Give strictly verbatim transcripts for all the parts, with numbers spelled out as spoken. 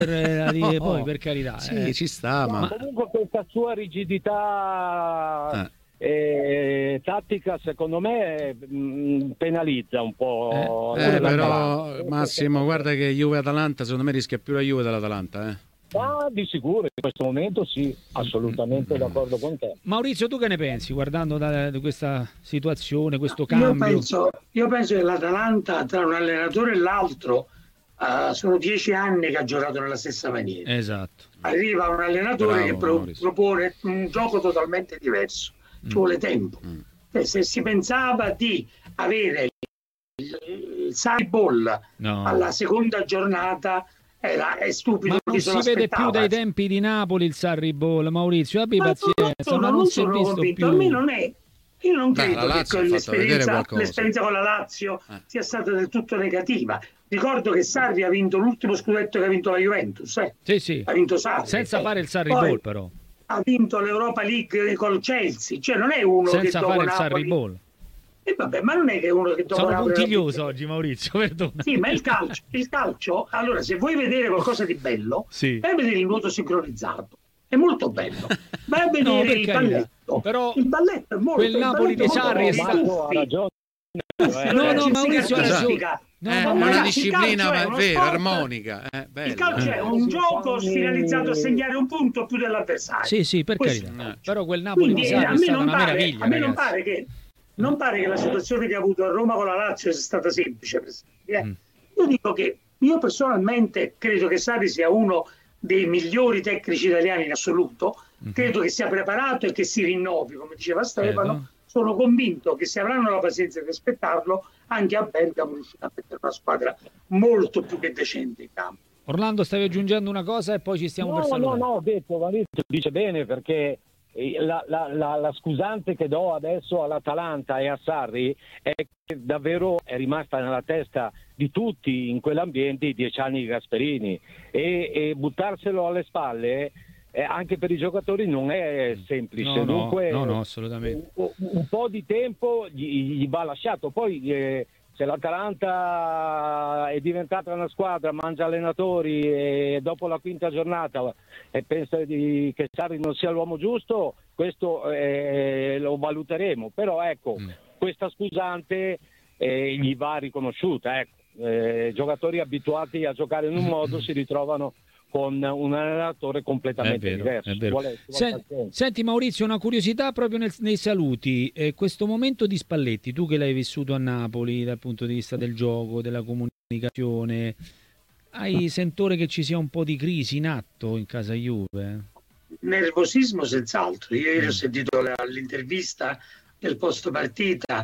per, no, poi per carità. Sì, eh. ci sta, ma... ma comunque questa sua rigidità eh. eh, tattica secondo me mh, penalizza un po'. Eh, eh, però Massimo, guarda che Juve-Atalanta secondo me rischia più la Juve dell'Atalanta, eh. Ah, di sicuro, in questo momento sì, assolutamente d'accordo con te. Maurizio, tu che ne pensi guardando da, da questa situazione, questo cambio? Io penso, io penso che l'Atalanta tra un allenatore e l'altro uh, sono dieci anni che ha giocato nella stessa maniera. Esatto. Arriva un allenatore Bravo, che pro- propone un gioco totalmente diverso, ci mm. vuole tempo. Mm. Eh, se si pensava di avere il, il Sarri Ball no. alla seconda giornata, Era, è stupido. Ma non si vede più dai tempi di Napoli il Sarri Ball, Maurizio, abbi ma pazienza, non sono, ma non, non si è visto convinto. più. A me non è, io non Beh, credo che con l'esperienza, l'esperienza con la Lazio eh. sia stata del tutto negativa. Ricordo che Sarri ha vinto l'ultimo scudetto che ha vinto la Juventus, eh? Sì, sì. Ha vinto Sarri. Senza eh. fare il Sarri Poi, Ball però. Ha vinto l'Europa League col Chelsea, cioè non è uno Senza che fare il Napoli... Sarri Ball. E vabbè, ma non è che uno che dopo sono puntiglioso oggi, Maurizio, perdona. Sì, ma il calcio, il calcio, allora se vuoi vedere qualcosa di bello, sì. vai a vedere il nuoto sincronizzato. È molto bello. Vai a vedere no, il balletto. Però il balletto è molto quel Napoli di Sarri è stato No, no, Maurizio ha ragione. No, eh, ma una disciplina è vero, armonica. Eh, il calcio è un gioco finalizzato a segnare un punto più dell'avversario. Sì, sì, per Questo. carità. Però quel Napoli Quindi, di Sarri è stata una pare, meraviglia. A me ragazzi. non pare che non pare che la situazione che ha avuto a Roma con la Lazio sia stata semplice. Eh. Mm. Io dico che io personalmente credo che Sarri sia uno dei migliori tecnici italiani in assoluto. Mm-hmm. Credo che sia preparato e che si rinnovi, come diceva Stefano. Eh, Sono convinto che se avranno la pazienza di aspettarlo, anche a Bergamo riuscirà a mettere una squadra molto più che decente in campo. Orlando, stavi aggiungendo una cosa e poi ci stiamo no, per salutare. No, no, ho detto, Maurizio dice bene, perché la, la, la, la scusante che do adesso all'Atalanta e a Sarri è che davvero è rimasta nella testa di tutti in quell'ambiente i dieci anni di Gasperini e, e buttarselo alle spalle eh, anche per i giocatori non è semplice. No, Dunque no, no, assolutamente. Un, un po' di tempo gli, gli va lasciato, poi eh, se l'Atalanta è diventata una squadra, mangia allenatori e dopo la quinta giornata e pensa di, che Sarri non sia l'uomo giusto, questo eh, lo valuteremo, però ecco, mm. questa scusante eh, gli va riconosciuta, ecco. Eh, giocatori abituati a giocare in un modo si ritrovano con un allenatore completamente è vero, diverso. È vero. Vuole, Sen- senti Maurizio, una curiosità proprio nel, nei saluti, eh, questo momento di Spalletti, tu che l'hai vissuto a Napoli dal punto di vista del gioco, della comunicazione, hai sentore che ci sia un po' di crisi in atto in casa Juve? Nervosismo senz'altro, io ieri mm. ho sentito la, l'intervista del post partita.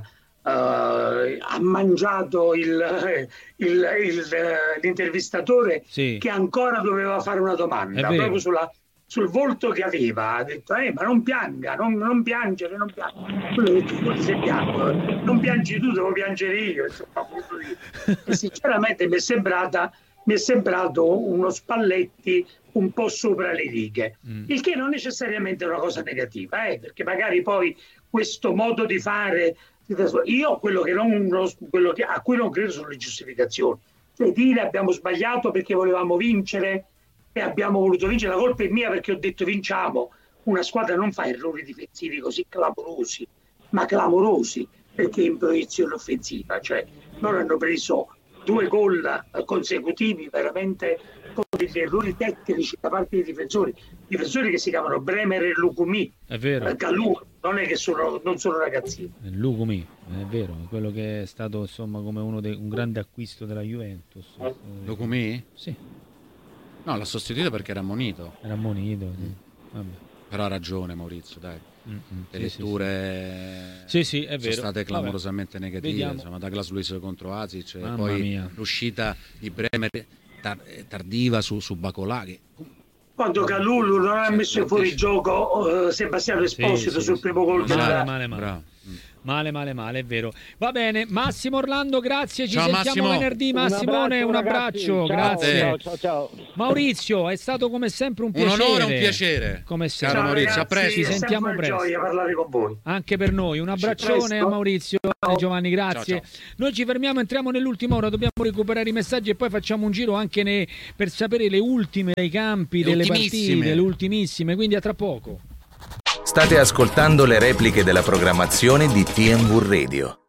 Uh, ha mangiato il, il, il, l'intervistatore sì. che ancora doveva fare una domanda proprio sulla, sul volto che aveva. Ha detto eh, ma non pianga, non, non piangere, non piangere. Quello che tu sei piango, non piangi tu, devo piangere io. Insomma, e sinceramente mi è sembrata mi è sembrato uno Spalletti un po' sopra le righe, mm. il che non necessariamente è una cosa negativa, eh, perché magari poi questo modo di fare. Io quello che non quello che, a cui non credo sono le giustificazioni, cioè dire abbiamo sbagliato perché volevamo vincere e abbiamo voluto vincere, la colpa è mia perché ho detto vinciamo. Una squadra non fa errori difensivi così clamorosi, ma clamorosi perché in proiezione offensiva, cioè loro hanno preso due gol consecutivi veramente con degli errori tecnici da parte dei difensori, difensori che si chiamano Bremer e Lukumi. È vero. Galù, non è che sono, non sono ragazzini. Lukumi, è vero, quello che è stato insomma come uno dei, un grande acquisto della Juventus. Eh. Lukumi? Sì. No, l'ha sostituito perché era ammonito. Era ammonito, sì. Vabbè. Però ha ragione Maurizio, dai. Mm-hmm. Le sì, letture sì, sì, è vero. sono state clamorosamente Vabbè. negative. Vediamo. Insomma, Douglas Luiz contro Asic e Mamma poi mia. l'uscita di Bremer tar- tardiva su, su Bacolà. Che... Quando Calulu non ha messo fuori gioco uh, Sebastiano Esposito sì, sul sì, primo gol male, della... male, male. Bravo. Male, male, male, è vero. Va bene, Massimo Orlando, grazie, ci ciao, sentiamo Massimo. venerdì. Massimone, un abbraccio, un abbraccio grazie. Ciao, ciao, ciao. Maurizio, è stato come sempre un piacere. Un onore, un piacere. Come sempre. Ciao Maurizio, a presto. Ci sentiamo presto. presto. Gioia parlare con voi. Anche per noi, un abbraccione a Maurizio e Giovanni, grazie. Ciao, ciao. Noi ci fermiamo, entriamo nell'ultima ora, dobbiamo recuperare i messaggi e poi facciamo un giro anche ne, per sapere le ultime dei campi, Le delle ultimissime. partite, le ultimissime, quindi a tra poco. State ascoltando le repliche della programmazione di T M V Radio.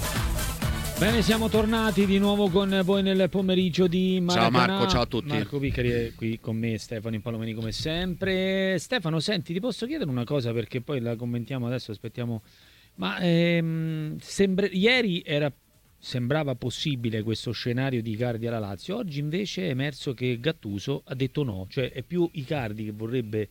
Bene, siamo tornati di nuovo con voi nel pomeriggio di Maracanã. Ciao Marco, ciao a tutti. Marco Piccari è qui con me, Stefano Impalomeni come sempre. Stefano, senti, ti posso chiedere una cosa perché poi la commentiamo adesso, aspettiamo. Ma ehm, sembra... ieri era... sembrava possibile questo scenario di Icardi alla Lazio, oggi invece è emerso che Gattuso ha detto no, cioè è più Icardi che vorrebbe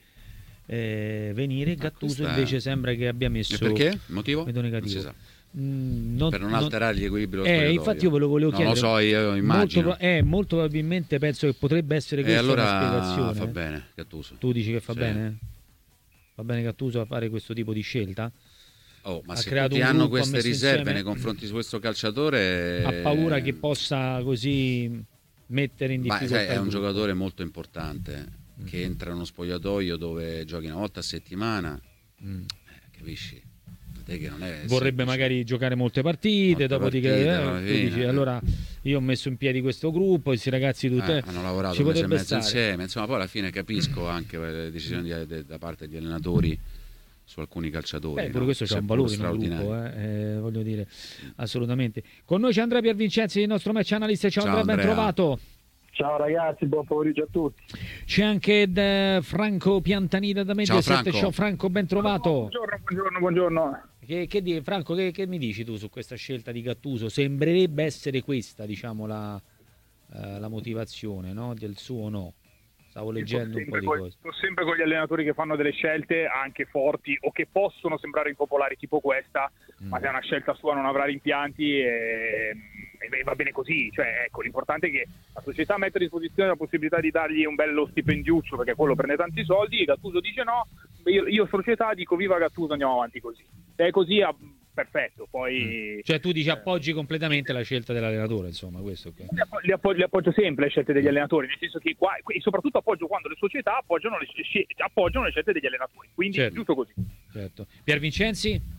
eh, venire, Gattuso invece è... sembra che abbia messo... E perché? Il motivo? Vedo negativo. Non si sa. Mm, non, per non alterare gli equilibri dello eh, spogliatoio. infatti io ve lo volevo non chiedere. lo so, io immagino. Molto, eh, molto probabilmente penso che potrebbe essere E questa allora una spiegazione. fa bene Gattuso. Tu dici che fa Sì. bene? Va bene Gattuso a fare questo tipo di scelta? Oh, ma Ha se creato tutti un hanno gruppo, ha queste messo riserve insieme- nei confronti di questo calciatore, Ha paura che possa così mettere in ma difficoltà sai, è il un gruppo. giocatore molto importante che entra in uno spogliatoio dove giochi una volta a settimana. Mm. Eh, capisci? Te che non è Vorrebbe semplice. magari giocare molte partite, Molte dopodiché partite, eh, alla tu fine, dici, eh. allora io ho messo in piedi questo gruppo, questi ragazzi tutti Eh, hanno lavorato ci un mese e potrebbe mezzo stare. insieme, insomma poi alla fine capisco anche le decisioni di- de- da parte degli allenatori su alcuni calciatori. Beh, pure no? questo c'ha un Seppur valore in un straordinario. gruppo, eh, eh, voglio dire, assolutamente. Con noi c'è Andrea Piervincenzi, il nostro match analyst. Ciao, Ciao, Andrea, ben Andrea. trovato. Ciao ragazzi, buon pomeriggio a tutti. C'è anche eh, Franco Piantanida da Mediaset. Franco. Ciao Franco, ben trovato. Buongiorno, buongiorno, buongiorno. Che, che di- Franco, che, che mi dici tu su questa scelta di Gattuso? Sembrerebbe essere questa, diciamo, la, eh, la motivazione, no? Del suo no. Stavo leggendo un po' di con, cose. sto sempre con gli allenatori che fanno delle scelte anche forti o che possono sembrare impopolari, tipo questa, Mm. ma se è una scelta sua non avrà rimpianti e, e va bene così. Cioè, ecco, l'importante è che la società metta a disposizione la possibilità di dargli un bello stipendiuccio, perché quello prende tanti soldi, e Gattuso dice no, io, io società dico viva Gattuso, andiamo avanti così. Se è così, ah, perfetto. Poi Cioè tu dici appoggi completamente la scelta dell'allenatore, insomma, questo qui. li appoggio, li appoggio, li appoggio sempre le scelte degli allenatori, nel senso che qua, e soprattutto appoggio quando le società appoggiano le, sce- appoggiano le scelte degli allenatori, quindi Certo. giusto così. Certo. Pier Vincenzi?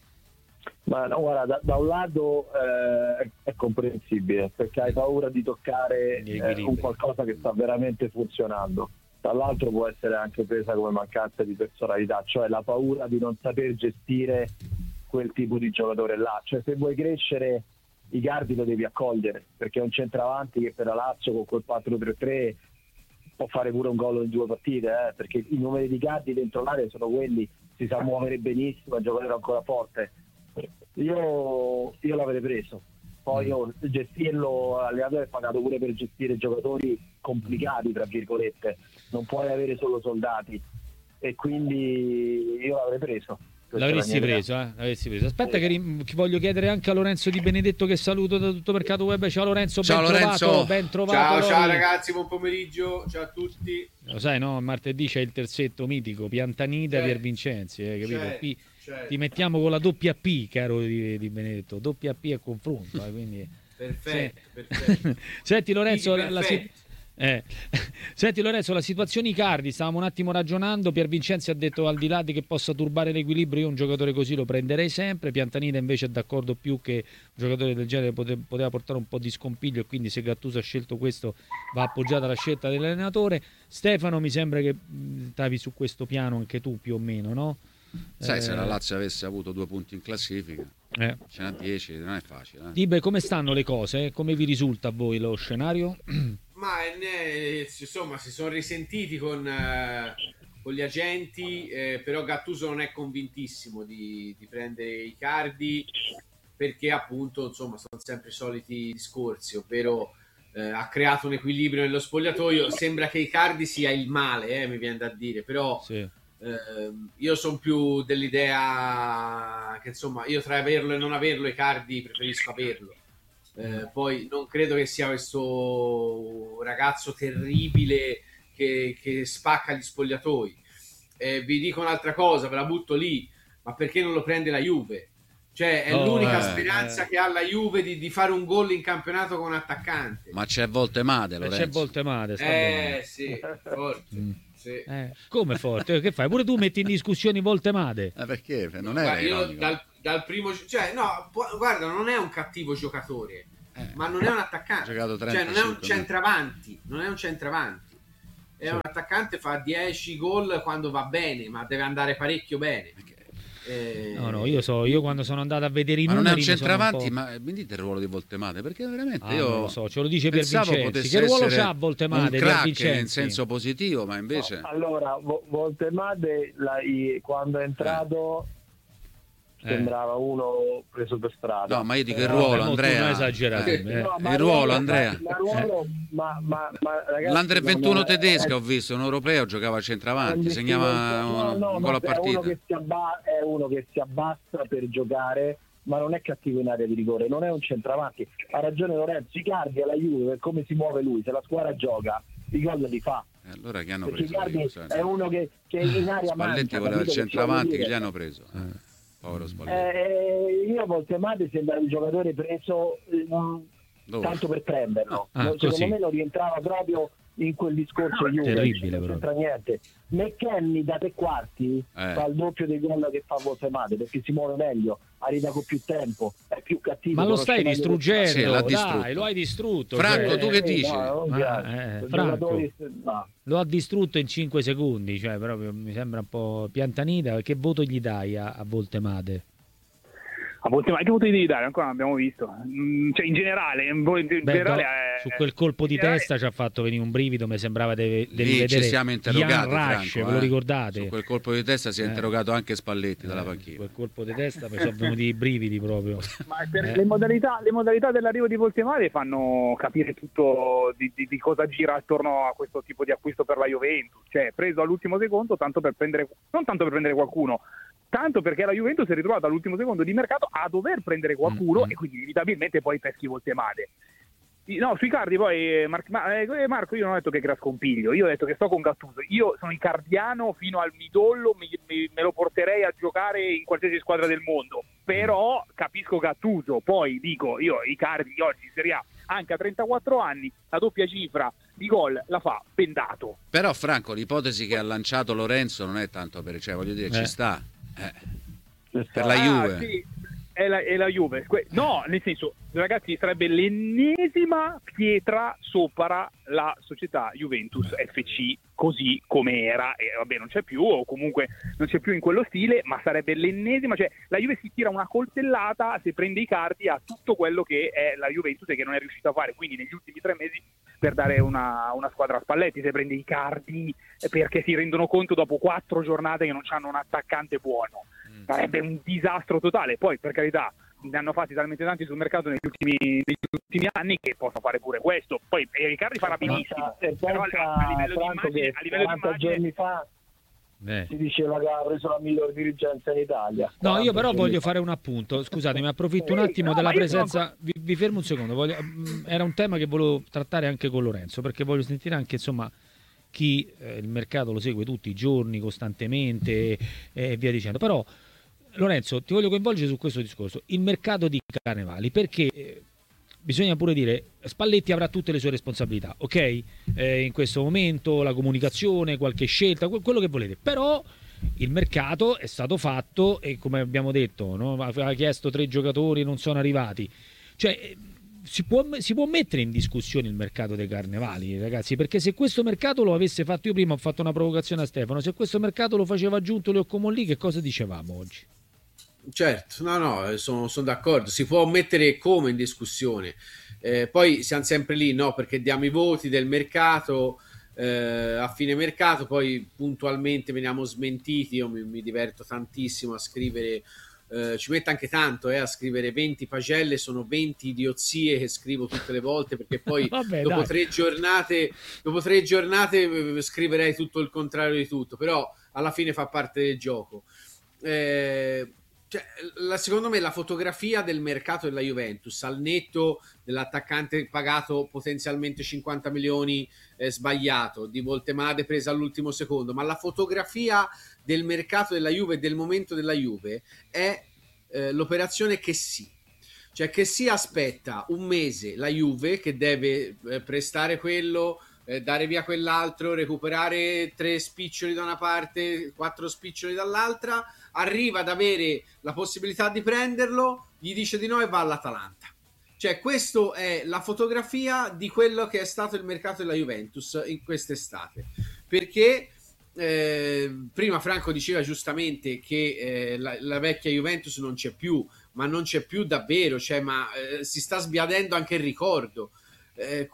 Ma no, guarda, da, da un lato eh, è, è comprensibile perché hai paura di toccare Gli eh, equilibri. un qualcosa che sta veramente funzionando. Dall'altro può essere anche presa come mancanza di personalità, cioè la paura di non saper gestire quel tipo di giocatore là. Cioè se vuoi crescere Icardi lo devi accogliere, perché è un centravanti che per la Lazio con quel quattro tre tre può fare pure un gol in due partite, eh, perché i numeri di Icardi dentro l'area sono quelli, si sa muovere benissimo, è un giocatore ancora forte. Io, io l'avrei preso. Poi io, gestirlo, l'allenatore è pagato pure per gestire giocatori complicati, tra virgolette, non puoi avere solo soldati, e quindi io l'avrei preso. Questa L'avresti è la mia preso, eh? L'avresti preso. Aspetta che rim- che voglio chiedere anche a Lorenzo Di Benedetto, che saluto da tutto Mercato Web. Ciao Lorenzo, Ciao, ben Lorenzo. trovato, ben trovato. Ciao, ciao Lori. ragazzi, buon pomeriggio, ciao a tutti. Lo sai, no? Martedì c'è il terzetto mitico, Piantanida e Certo. Pier Vincenzi, eh, capito? Certo, Qui certo. ti mettiamo con la doppia P, caro Di, Di Benedetto, doppia P a confronto, eh, quindi... Perfetto, Sì. perfetto. Senti Lorenzo, Sì, la, si- perfetto. eh. Senti Lorenzo, la situazione Icardi, stavamo un attimo ragionando, Pier Vincenzi ha detto al di là di che possa turbare l'equilibrio, io un giocatore così lo prenderei sempre, Piantanida invece è d'accordo più che un giocatore del genere pote- poteva portare un po' di scompiglio, e quindi se Gattuso ha scelto questo va appoggiata la scelta dell'allenatore. Stefano, mi sembra che mh, stavi su questo piano anche tu più o meno, no? Sai, Eh, se la Lazio avesse avuto due punti in classifica, eh. ce n'ha dieci, non è facile. Eh? Dibe, come stanno le cose? Come vi risulta a voi lo scenario? Ma ne- insomma si sono risentiti con, eh, con gli agenti, eh, però Gattuso non è convintissimo di, di prendere Icardi, perché appunto insomma sono sempre i soliti discorsi, ovvero eh, ha creato un equilibrio nello spogliatoio. Sembra che Icardi sia il male, eh, mi viene da dire, però Sì. Ehm, io sono più dell'idea che insomma io tra averlo e non averlo Icardi preferisco averlo. Eh, poi non credo che sia questo ragazzo terribile che, che spacca gli spogliatoi. Eh, vi dico un'altra cosa, ve la butto lì, ma perché non lo prende la Juve? Cioè, è Oh, l'unica eh, speranza eh. che ha la Juve di, di fare un gol in campionato con un attaccante. Ma c'è Voltemade, Eh, Lorenzo. C'è Voltemade, sta Eh, sì, forte. Mm. Sì. bene. Eh, come forte? Che fai? Pure tu metti in discussione Voltemade. Eh, perché? Non Guarda, era io ironico. dal, dal primo, cioè, no, pu- guarda, non è un cattivo giocatore, Eh. ma non è un attaccante. Ha giocato Cioè, non è un trentacinque centravanti, non è un centravanti. È Sì. un attaccante, fa dieci gol quando va bene, ma deve andare parecchio bene. Eh, No, no, io so, io quando sono andato a vedere i Ma non è un numeri mi sono centravanti, po'- ma mi dite il ruolo di Voltemade? Perché veramente Ah, io non lo so, ce lo dice per pensavo Vincenzi. potesse Che ruolo essere c'ha Voltemade un per crack Vincenzi? in senso positivo, ma invece No, allora, Vo- Voltemade la- i- quando è entrato Eh. sembrava uno preso per strada. no, ma io dico il Però- ruolo, Vabbè, mo tu Andrea. non esagerare, Eh. eh. No, ma Il ruolo, ma- Andrea. ma ruolo, ma, ma, ma, ragazzi, L'Under non ventuno è- tedesca è- ho visto, un europeo, giocava a centravanti, è un segnava investimento- un, no, no, un ma gol a è uno, partita. che si abba- è uno che si abbassa per giocare, ma non è cattivo in area di rigore, non è un centravanti. Ha ragione Lorenzo, Icardi alla Juve, per come si muove lui, se la squadra gioca, i gol li fa. Eh, allora che hanno Perché preso? Icardi Io, sai. è uno che, che in area Spalletti manca, voleva il capito? Che centravanti, ci che vuole gli dire. hanno preso? Eh. Povero Spalletti. Eh, io Voltemade sembra un giocatore preso mm, Dove? tanto per prenderlo. Ah, No, così. secondo me non rientrava proprio in quel discorso Juve, terribile, non però. c'entra niente. McKennie da tre quarti Eh. fa il doppio dei gol che fa Voltemade perché si muove meglio, arriva con più tempo, è più cattivo. Ma lo conosce stai meglio distruggendo, Sì, l'ha distrutto. dai, lo hai distrutto. Franco, cioè, tu che Eh, dici? no, non Ma, piace. eh, Sono Franco. giocatori- no. Lo ha distrutto in cinque secondi, cioè proprio mi sembra un po' piantanita. Che voto gli dai a, a Voltemade? A volte mai che voto gli devi dare? Ancora non abbiamo visto. Mm, cioè, in generale, in in Beh, generale no, è- su quel colpo di in generale- testa ci ha fatto venire un brivido, mi sembrava di Lì vedere ci siamo interrogati, Ian Rush, Franco, ve lo eh. ricordate? Su quel colpo di testa si è Eh. interrogato anche Spalletti dalla Eh, panchina. quel colpo di testa mi sono venuti i brividi proprio. Ma per Eh. le, modalità, le modalità dell'arrivo di Voltemade fanno capire tutto di, di- di cosa gira attorno a questo tipo di acquisto per la Juventus. Cioè, preso all'ultimo secondo, tanto per prendere, non tanto per prendere qualcuno, tanto perché la Juventus si è ritrovata all'ultimo secondo di mercato a dover prendere qualcuno Mm-hmm. e quindi inevitabilmente poi peschi Voltemade. No, sui Cardi poi eh, Mar- ma, eh, Marco, io non ho detto che era scompiglio, io ho detto che sto con Gattuso, io sono icardiano fino al midollo, mi- mi- me lo porterei a giocare in qualsiasi squadra del mondo, però capisco Gattuso, poi dico io Icardi oggi in Serie A anche a trentaquattro anni la doppia cifra di gol la fa bendato. Però Franco, l'ipotesi che ha lanciato Lorenzo non è tanto per, cioè voglio dire, Eh. ci sta. Eh. Per la Ah, Juve. sì, è la, è la Juve. Que- no, nel senso, ragazzi, sarebbe l'ennesima pietra sopra la società Juventus F C, così come era, e vabbè non c'è più, o comunque non c'è più in quello stile, ma sarebbe l'ennesima, cioè la Juve si tira una coltellata se prende i cardi a tutto quello che è la Juventus e che non è riuscita a fare, quindi negli ultimi tre mesi per dare una, una squadra a Spalletti, se prende i cardi perché si rendono conto dopo quattro giornate che non hanno un attaccante buono. Sarebbe un disastro totale. Poi, per carità, ne hanno fatti talmente tanti sul mercato negli ultimi, negli ultimi anni che possono fare pure questo. Poi eh, Riccardi farà benissimo, E però a, pensa, a livello di Franco, immagine, che a livello di quaranta immagine giorni fa Eh. si diceva che aveva preso la migliore dirigenza in Italia. No, io quaranta però giorni voglio fa. fare un appunto. Scusatemi, approfitto un attimo No, della ma io sono presenza. Vi, vi fermo un secondo. Voglio- mm, era un tema che volevo trattare anche con Lorenzo, perché voglio sentire anche insomma chi eh, il mercato lo segue tutti i giorni, costantemente e e via dicendo. Però, Lorenzo, ti voglio coinvolgere su questo discorso. Il mercato di Carnevali, perché eh, bisogna pure dire, Spalletti avrà tutte le sue responsabilità, ok? Eh, in questo momento la comunicazione, qualche scelta, que- quello che volete. Però il mercato è stato fatto e come abbiamo detto, no? Aveva chiesto tre giocatori, non sono arrivati. Cioè, eh, si può, si può mettere in discussione il mercato dei Carnevali, ragazzi, perché se questo mercato lo avesse fatto, io prima ho fatto una provocazione a Stefano, se questo mercato lo faceva Giunto Leo Comolli, che cosa dicevamo oggi? Certo, no, no, sono, sono d'accordo, si può mettere come in discussione, eh, poi siamo sempre lì, no, perché diamo i voti del mercato eh, a fine mercato, poi puntualmente veniamo smentiti, io mi, mi diverto tantissimo a scrivere, eh, ci metto anche tanto eh, a scrivere venti pagelle, sono venti idiozie che scrivo tutte le volte, perché poi Vabbè, dopo, dai. tre giornate, dopo tre giornate eh, scriverei tutto il contrario di tutto, però alla fine fa parte del gioco. Eh, Cioè, la, secondo me la fotografia del mercato della Juventus al netto dell'attaccante pagato potenzialmente cinquanta milioni eh, sbagliato, di Voltemade presa all'ultimo secondo, ma la fotografia del mercato della Juve, del momento della Juve è eh, l'operazione che sì. Cioè che si aspetta un mese la Juve che deve eh, prestare quello, eh, dare via quell'altro, recuperare tre spiccioli da una parte, quattro spiccioli dall'altra, arriva ad avere la possibilità di prenderlo, gli dice di no e va all'Atalanta. Cioè questa è la fotografia di quello che è stato il mercato della Juventus in quest'estate. Perché eh, prima Franco diceva giustamente che eh, la, la vecchia Juventus non c'è più, ma non c'è più davvero, cioè, ma eh, si sta sbiadendo anche il ricordo, eh,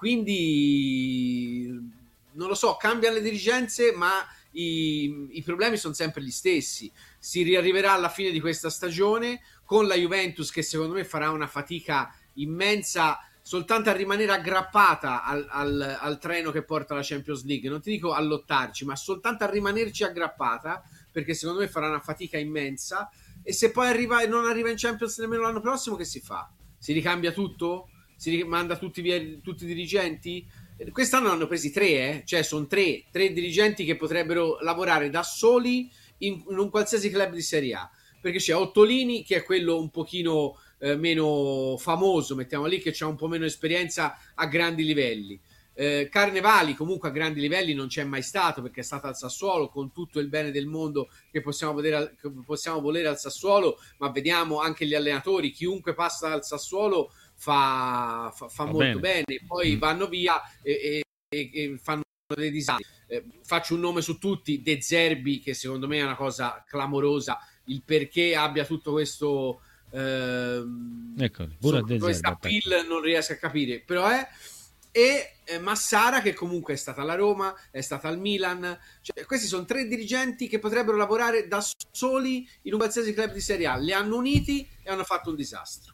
quindi non lo so, cambiano le dirigenze, ma i, i problemi sono sempre gli stessi. Si riarriverà alla fine di questa stagione con la Juventus che secondo me farà una fatica immensa soltanto a rimanere aggrappata al, al, al treno che porta la Champions League, non ti dico a lottarci, ma soltanto a rimanerci aggrappata, perché secondo me farà una fatica immensa. E se poi arriva e non arriva in Champions nemmeno l'anno prossimo, che si fa? Si ricambia tutto? Si manda tutti via tutti i dirigenti? Quest'anno hanno presi tre, eh? Cioè sono tre, tre dirigenti che potrebbero lavorare da soli in, in un qualsiasi club di Serie A, perché c'è Ottolini che è quello un pochino eh, meno famoso, mettiamo lì, che ha un po' meno esperienza a grandi livelli. Eh, Carnevali comunque a grandi livelli non c'è mai stato, perché è stato al Sassuolo, con tutto il bene del mondo che possiamo volere, che possiamo volere al Sassuolo, ma vediamo anche gli allenatori, chiunque passa dal Sassuolo fa, fa, fa molto bene. bene, poi mm. vanno via e, e, e fanno dei disastri. Eh, faccio un nome su tutti: De Zerbi, che secondo me è una cosa clamorosa, il perché abbia tutto questo ehm, ecco, pure so, questa pill non riesco a capire, però è e eh, Massara, che comunque è stata alla Roma, è stata al Milan, cioè, questi sono tre dirigenti che potrebbero lavorare da soli in un qualsiasi club di Serie A, li hanno uniti e hanno fatto un disastro.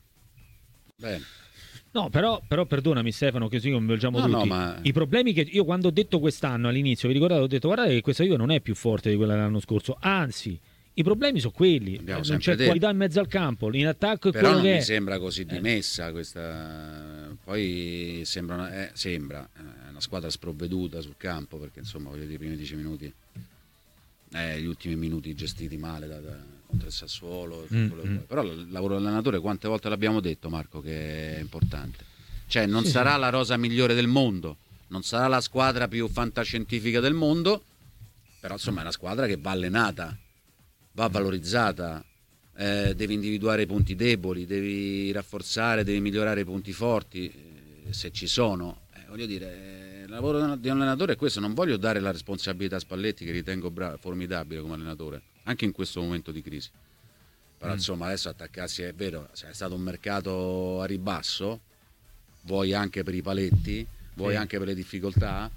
Bene. No, però, però perdonami Stefano, che così coinvolgiamo no, tutti. No, ma... I problemi che io quando ho detto quest'anno all'inizio, vi ricordate, ho detto guardate che questa Juve non è più forte di quella dell'anno scorso, anzi i problemi sono quelli, Abbiamo non c'è detto. qualità in mezzo al campo, in attacco è però quello non che mi è. sembra così dimessa questa, poi sembra una, eh, sembra eh, una squadra sprovveduta sul campo, perché insomma voglio dire, i primi dieci minuti eh, gli ultimi minuti gestiti male da, da, contro il Sassuolo, mm-hmm. Però il lavoro dell'allenatore quante volte l'abbiamo detto, Marco, che è importante, cioè non sì, sarà sì. la rosa migliore del mondo, non sarà la squadra più fantascientifica del mondo, però insomma è una squadra che va allenata, va valorizzata, eh, devi individuare i punti deboli, devi rafforzare, devi migliorare i punti forti, eh, se ci sono. Eh, voglio dire, eh, il lavoro di un allenatore è questo, non voglio dare la responsabilità a Spalletti, che ritengo bravo, formidabile come allenatore, anche in questo momento di crisi. Però mm. insomma adesso attaccarsi, è vero, se è stato un mercato a ribasso, vuoi anche per i paletti, vuoi sì. anche per le difficoltà,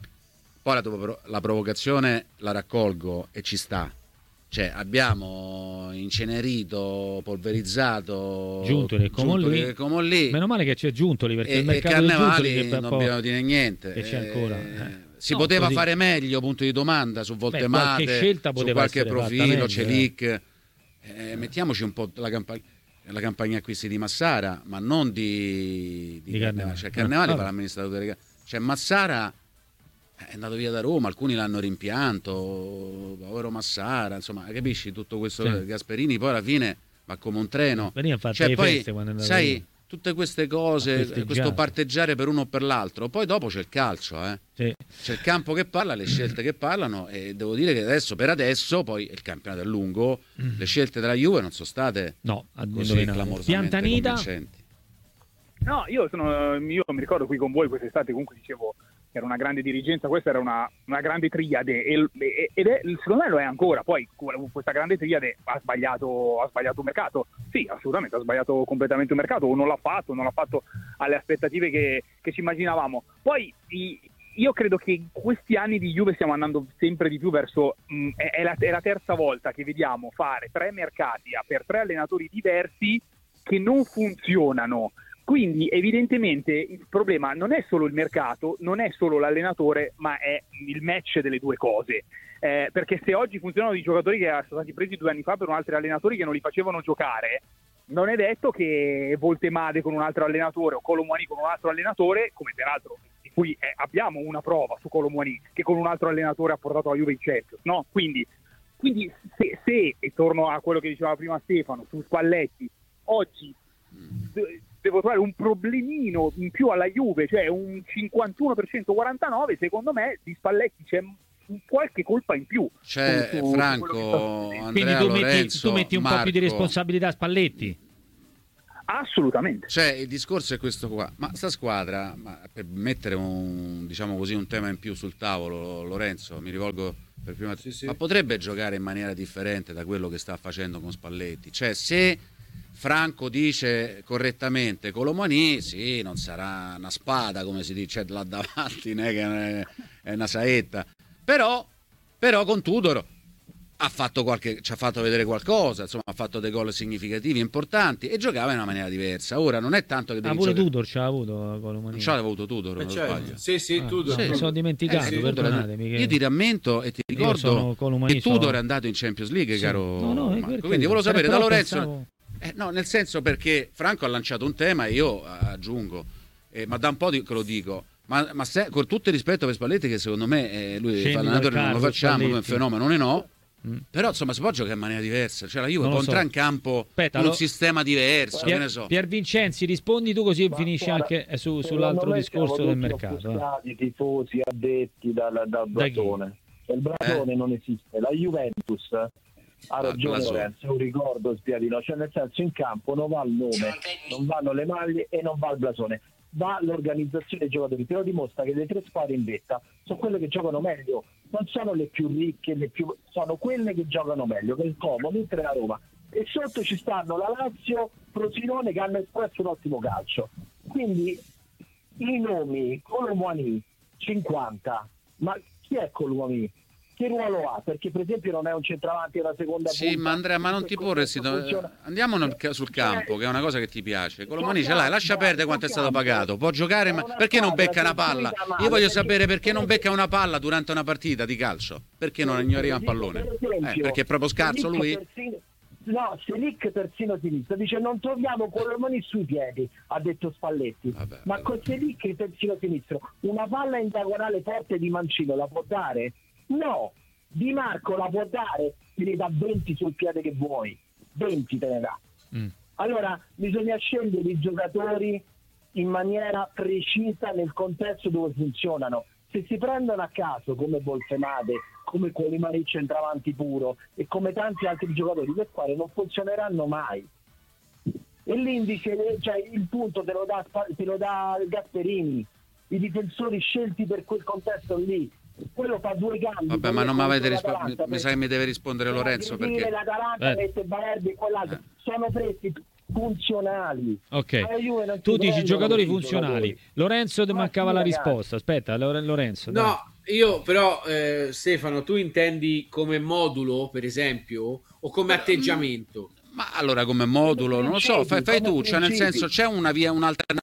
poi la, la provocazione la raccolgo e ci sta. Cioè abbiamo incenerito, polverizzato Giuntoli, Comolli. Comolli. Meno male che c'è Giuntoli, perché e, il mercato e Carnevali di Giuntoli non dobbiamo dire niente, che c'è ancora. Eh. Si no, poteva così. fare meglio, punto di domanda, su Voltemate, Beh, scelta su qualche profilo, Celic, eh. eh, mettiamoci un po' la campagna, la campagna acquisti di Massara, ma non di, di, di Carnevali. Cioè Carnevali fa l'amministratore, cioè Massara è andato via da Roma, alcuni l'hanno rimpianto, povero Massara, insomma, capisci tutto questo? Sì. Gasperini poi alla fine va come un treno, cioè poi sai via. Tutte queste cose, questo parteggiare per uno o per l'altro, poi dopo c'è il calcio, eh? Sì. C'è il campo che parla, le scelte che parlano, e devo dire che adesso, per adesso, poi il campionato è lungo, mm. le scelte della Juve non sono state no, così clamorosamente convincenti. No, io sono, io mi ricordo qui con voi quest'estate, comunque dicevo che era una grande dirigenza, questa era una, una grande triade e, ed è, secondo me lo è ancora. Poi questa grande triade ha sbagliato, ha sbagliato un mercato, sì, assolutamente ha sbagliato completamente un mercato, o non l'ha fatto, non l'ha fatto alle aspettative che, che ci immaginavamo. Poi i, io credo che in questi anni di Juve stiamo andando sempre di più verso, mh, è, è, la, è la terza volta che vediamo fare tre mercati per tre allenatori diversi che non funzionano. Quindi evidentemente il problema non è solo il mercato, non è solo l'allenatore, ma è il match delle due cose. Eh, perché se oggi funzionano i giocatori che erano stati presi due anni fa per un altro allenatori che non li facevano giocare, non è detto che Voltemade con un altro allenatore o Kolo Muani con un altro allenatore, come peraltro di cui eh, abbiamo una prova su Kolo Muani, che con un altro allenatore ha portato la Juve in Champions, no? Quindi Quindi se, se, e torno a quello che diceva prima Stefano, su Spalletti, oggi de- devo trovare un problemino in più alla Juve, cioè un cinquantuno per cento quarantanove, secondo me di Spalletti c'è qualche colpa in più. C'è su, su, Franco, su Quindi Andrea, tu metti, Lorenzo, tu metti un Marco. po' più di responsabilità a Spalletti. Assolutamente. Cioè, il discorso è questo qua. Ma sta squadra, ma per mettere un, diciamo così, un tema in più sul tavolo, Lorenzo, mi rivolgo per prima, Sì, sì. ma potrebbe giocare in maniera differente da quello che sta facendo con Spalletti? Cioè, se Franco dice correttamente Colomani, sì, non sarà una spada, come si dice là davanti, né, che è, è una saetta. Però, però con Tudor ha fatto qualche, ci ha fatto vedere qualcosa, insomma, ha fatto dei gol significativi, importanti, e giocava in una maniera diversa. Ora non è tanto che Ah, devi pure giocare... Tudor ce l'ha avuto Colomani. Non ce l'aveva avuto Tudor, Eh, non certo. sbaglio. Sì, sì, Ah, Tudor. sì, sono dimenticato, Eh sì, perdonatemi. Che... Io ti rammento e ti Io sono ricordo Colomani, che Tudor sono- è andato in Champions League, Sì. caro No, no, è Marco. per Quindi volevo carità. sapere da Però Lorenzo... pensavo- Eh, no, nel senso, perché Franco ha lanciato un tema e io aggiungo, eh, ma da un po' di, che lo dico, ma, ma se, con tutto il rispetto per Spalletti, che secondo me eh, lui Scendi fa allenatore, dal non lo carro, facciamo, come Spalletti. fenomeno, non è no. Mm. Però insomma si può giocare in maniera diversa, cioè la Juve Non può lo so. entrare in campo Aspetta, con lo- un sistema diverso, Pier, che ne so. Pier Vincenzi, rispondi tu così Ma finisci guarda, anche eh, su- secondo sull'altro me discorso siamo del tutti mercato. eh. offuscati, tifosi addetti dal, dal Da chi? Blasone. Il Blasone Eh? non esiste. La Juventus ha ragione Blasone. Lorenzo, è un ricordo spiadino, cioè nel senso in campo non va il nome, non vanno le maglie e non va il blasone, va l'organizzazione dei giocatori. Te lo dimostra che le tre squadre in vetta sono quelle che giocano meglio, non sono le più ricche, le più... sono quelle che giocano meglio, che il Como, mentre la Roma. E sotto ci stanno la Lazio, Frosinone, che hanno espresso un ottimo calcio. Quindi i nomi, Colomani cinquanta, ma chi è Colomani? Che ruolo ha? Perché per esempio non è un centravanti della seconda Sì, punta. ma Andrea, ma non ti porre si- andiamo nel ca- sul campo, che è una cosa che ti piace. Colomani ce l'hai, lascia perdere quanto è stato pagato. Può giocare, ma perché non becca una palla? Io voglio sapere perché non becca una palla durante una partita di calcio. Perché non gli arriva un pallone? Eh, perché è proprio scarso lui? No, Selic terzino sinistro dice non troviamo Colomani sui piedi, ha detto Spalletti. Vabbè, ma vabbè. con Selic terzino sinistro una palla in diagonale forte di Mancino la può dare? No. Di Marco la può dare, te ne dà venti sul piede che vuoi, venti te ne dà. Mm. Allora bisogna scegliere i giocatori in maniera precisa nel contesto dove funzionano. Se si prendono a caso come Bolfenade, come Colomani centravanti puro e come tanti altri giocatori, le squadre non funzioneranno mai. E l'indice, cioè il punto te lo dà, te lo dà Gasperini, i difensori scelti per quel contesto lì. Quello fa due cambi. Vabbè, ma non mi avete risposto. Mi, mi sa che mi deve rispondere Lorenzo, perché l'Atalanta Eh. mette Balerdi e quell'altro Eh. sono presi funzionali. Ok, Alla Juve non si tu dici prendono giocatori questi funzionali. giocatori. Lorenzo ti Ma mancava sì, la ragazzi. risposta. Aspetta, Lore- Lorenzo. dai. No, io però, eh, Stefano, tu intendi come modulo, per esempio, o come atteggiamento? ma allora come modulo, non lo so, fai, fai tu, cioè nel senso c'è una via, un'alternativa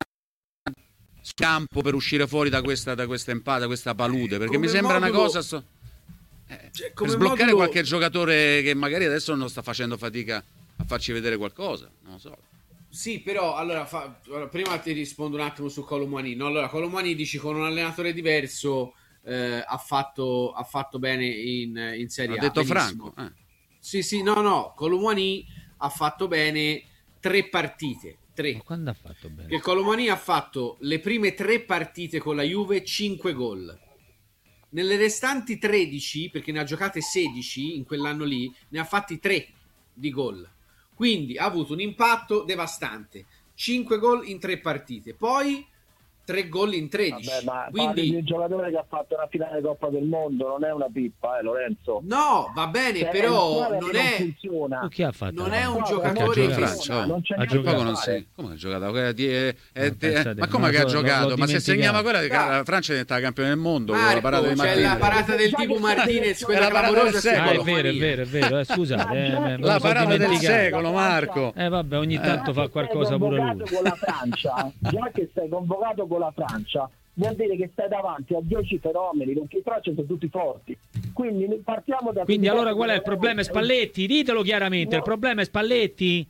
sul campo per uscire fuori da questa, da questa empata, da questa palude, perché Come mi sembra una modulo- cosa so- eh, Cioè, per come sbloccare modulo- qualche giocatore che magari adesso non sta facendo fatica a farci vedere qualcosa, non lo so. Sì, però allora, fa- allora, prima ti rispondo un attimo su Colomani. No, allora, Colomani dici con un allenatore diverso eh, ha, fatto, ha fatto bene in, in Serie Ha A. detto benissimo. Franco. eh. Sì, sì, no, no, Colomani ha fatto bene tre partite. Tre. Ma quando ha fatto bene? Che Colomani ha fatto le prime tre partite con la Juve cinque gol. Nelle restanti tredici, perché ne ha giocate sedici in quell'anno lì, ne ha fatti tre di gol. Quindi ha avuto un impatto devastante. cinque gol in tre partite. Poi tre gol in tredici. Vabbè, ma parli Quindi di un giocatore che ha fatto una finale Coppa del Mondo, non è una pippa, eh, Lorenzo. no, va bene, Cioè, però è non che è funziona. Tu chi ha fatto? non è un No, giocatore perché ha che giocato. Francia, oh. non c'è Ha niente giocato. da Poco non fare. si... Come ha giocato? Eh, di- eh, eh, Ma te- pensate, ma come ma che ha l'ho- l'ho giocato? Ma se dimenticato. segnava quella che Dai. la Francia diventava campione del mondo con la Marco, parata di c'è Martinez. la parata del tipo Martinez, quella la parata clamorosa del su Ah, è secolo. vero, è Colomani. vero, è vero. Eh, scusate, eh, me- me lo La sono parata del dimenticato. secolo, Marco. Eh vabbè, ogni tanto fa Già che qualcosa sei pure lui. convocato con la Francia, già che sei convocato con la Francia, vuol dire che stai davanti a dieci fenomeni, perché i Francia sono tutti forti. Quindi partiamo da Quindi allora qual è il problema? È Spalletti? Ditelo chiaramente, No. il problema è Spalletti?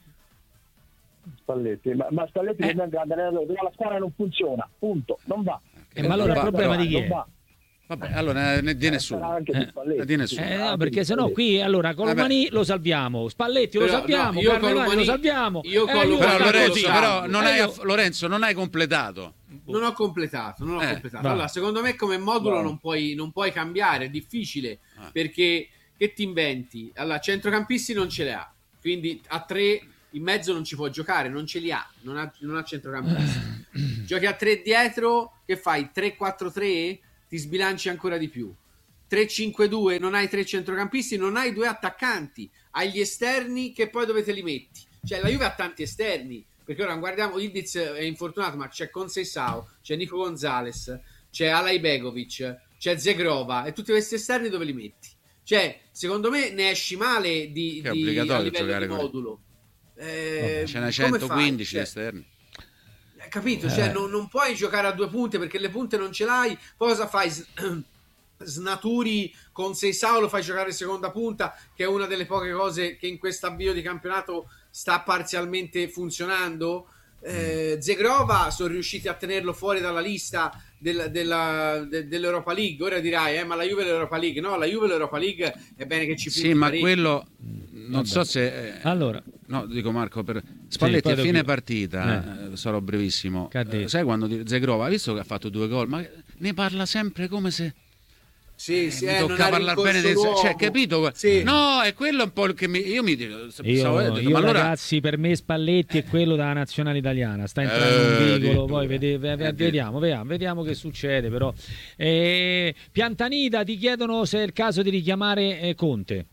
Spalletti, ma, ma Spalletti Eh. è un grande allenatore, però la squadra non funziona, punto, non va. Eh, ma allora il Va, problema però, di chi non è? va. Vabbè, allora ne di nessuno. Eh, di nessuno. Eh, no, perché sennò qui allora Colomani lo salviamo, Spalletti Però, lo salviamo, no, io Carnevali Colomani- lo salviamo. io Eh, Colomani- Però sta Lorenzo, così. però non Eh, hai, io- Lorenzo, non hai completato. Non ho completato, non ho Eh, completato. va. Allora, secondo me come modulo Va. non puoi, non puoi cambiare, è difficile, Ah. perché che ti inventi? Allora, centrocampisti non ce li ha, quindi a tre in mezzo non ci può giocare, non ce li ha, non ha, non ha centrocampisti. Giochi a tre dietro, che fai? tre quattro tre? Ti sbilanci ancora di più. tre cinque due, non hai tre centrocampisti, non hai due attaccanti, hai gli esterni che poi dove te li metti? Cioè la Juve ha tanti esterni, perché ora guardiamo, Ildiz è infortunato, ma c'è Conceição, c'è Nico Gonzalez, c'è Alay Begovic, c'è Zegrova, e tutti questi esterni dove li metti? Cioè, secondo me ne esci male di, Che è di- obbligatorio a livello giocare di con- modulo. Eh, Ce n'è come centoquindici fai? Cioè, esterni. hai capito? Cioè, Eh. non, non puoi giocare a due punte perché le punte non ce l'hai. Poi cosa fai? S- Snaturi con Seisao, lo fai giocare seconda punta, che è una delle poche cose che in questo avvio di campionato sta parzialmente funzionando. Eh, Zegrova sono riusciti a tenerlo fuori dalla lista del- della- de- dell'Europa League. Ora dirai, eh, ma la Juve è l'Europa League. No, la Juve è l'Europa League, è bene che ci punti Sì, ma parecchio. quello non Vabbè. so se eh, Allora, no, dico Marco, per Spalletti poi a dopo- fine partita, eh, sarò brevissimo. Che ha detto? Eh, sai quando di- Zegrova ha visto che ha fatto due gol, ma ne parla sempre come se Sì, sì, mi eh, non tocca ha parlare rincorso bene del l'uomo. cioè, capito? Sì. No, è quello un po' che mi, io mi dico, stavo io, detto, io ma allora ragazzi, per me Spalletti è quello della nazionale italiana, sta entrando Eh, un vicolo, addirittura. poi vede- ve- ve- Eh, vediamo, vediamo, vediamo che succede però. Eh, Piantanida, ti chiedono se è il caso di richiamare eh, Conte.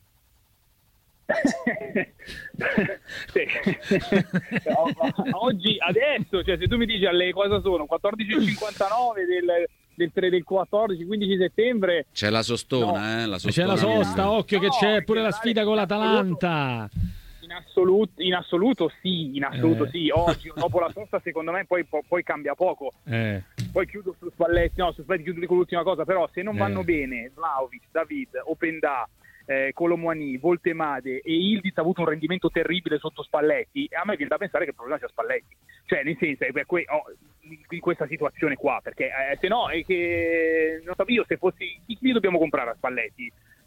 Sì. O- Oggi, adesso, cioè se tu mi dici alle cosa sono quattordici e cinquantanove del, del, tre, del quattordici quindici settembre, c'è la sostona, No. eh, la C'è sostona. la sosta, occhio che No, c'è pure la perché sfida con magari- l'Atalanta. in assoluto, in assoluto sì, in assoluto Eh. sì. Oggi, dopo la sosta, secondo me poi, poi, poi cambia poco. Eh, Poi chiudo su Spalletti, no, su Spalletti chiudo con l'ultima cosa, però se non Eh. vanno bene Vlahovic, David, Openda, eh, Colomwani, Voltemade e Ildiz ha avuto un rendimento terribile sotto Spalletti, e a me viene da pensare che il problema sia Spalletti, cioè nel senso è per que- oh, in questa situazione qua, perché eh, se no è che non so io se fossi chi, chi dobbiamo comprare a Spalletti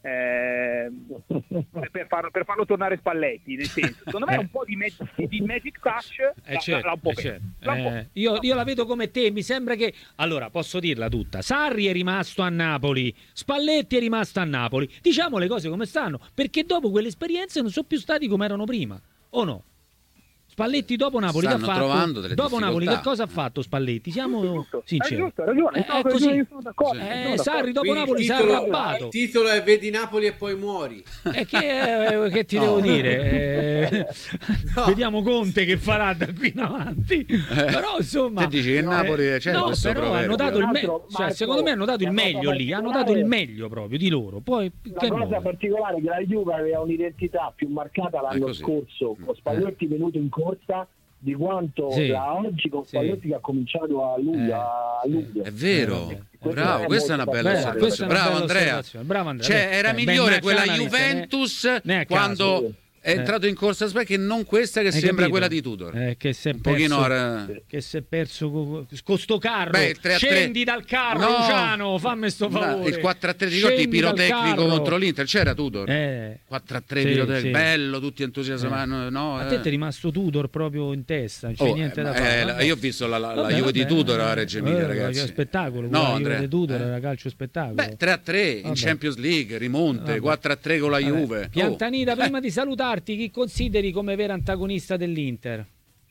eh, per, farlo, per farlo tornare Spalletti, nel senso secondo me un po' di, mag- di magic touch eh, l'ha- certo, l'ha un po' eh, perso. certo. L'ha un po' Eh, io, io la vedo come te, mi sembra che allora posso dirla tutta, Sarri è rimasto a Napoli, Spalletti è rimasto a Napoli, diciamo le cose come stanno, perché dopo quelle esperienze non sono più stati come erano prima, o no? Spalletti dopo Napoli che ha Stanno trovando fatto? delle Dopo Napoli che difficoltà. cosa ha fatto Spalletti? Siamo Giusto, sinceri. Hai giusto, hai ragione, Eh, no, è hai così. ragione, io sono d'accordo, Sì. sono Eh, d'accordo. Sarri dopo Quindi Napoli il si è titolo, arrabbato. il titolo è vedi Napoli e poi muori. E che, eh, che ti No. devo dire? Eh, No. Vediamo Conte che farà da qui in avanti. Però insomma, Te dici che eh, Napoli c'è no, questo però proverbio. hanno dato il me- Marco, cioè, secondo me hanno dato il una cosa meglio lì, hanno dato particolare- il meglio proprio di loro. Poi La che cosa nuovo? particolare è che la Juve aveva un'identità più marcata l'anno così. scorso con Spalletti venuto in corsa di quanto Sì. da oggi con Sì. Spalletti che ha cominciato a luglio. Eh. a luglio. È vero, Eh, questo bravo, è questa è una molto bella Beh, particolare. questa è osservazione. una Bravo bella Andrea. osservazione. Bravo Andrea. Cioè, Beh, era eh, migliore ben quella Marciana, Juventus ne- ne a caso. quando è Eh. entrato in corsa Spalletti che non questa che Hai sembra capito? quella di Tudor. Eh, che si è Un pochino perso, era- che si è perso co- con sto carro. Beh, il tre a tre. Scendi dal carro, No. Luciano, fammi sto No, favore. il quattro a tre di Ricordi, Scendi dal pirotecnico carro. contro l'Inter, c'era Tudor. Eh. quattro a tre Sì, pirotecnico, sì. bello, tutti entusiasmati. No, A eh. te ti è rimasto Tudor proprio in testa, non c'è Oh, niente eh, da ma, fare. eh, vabbè. io ho visto la, la, la Vabbè, Juve di vabbè, Tudor a eh, Reggio Emilia, eh, ragazzi. Che spettacolo, No, quella Juve Andrea, di Tudor eh. era calcio spettacolo. Beh, tre a tre in Vabbè. Champions League, rimonte, Vabbè. quattro a tre con la Vabbè. Juve. Oh. Piantanida, prima di salutarti, chi consideri come vero antagonista dell'Inter?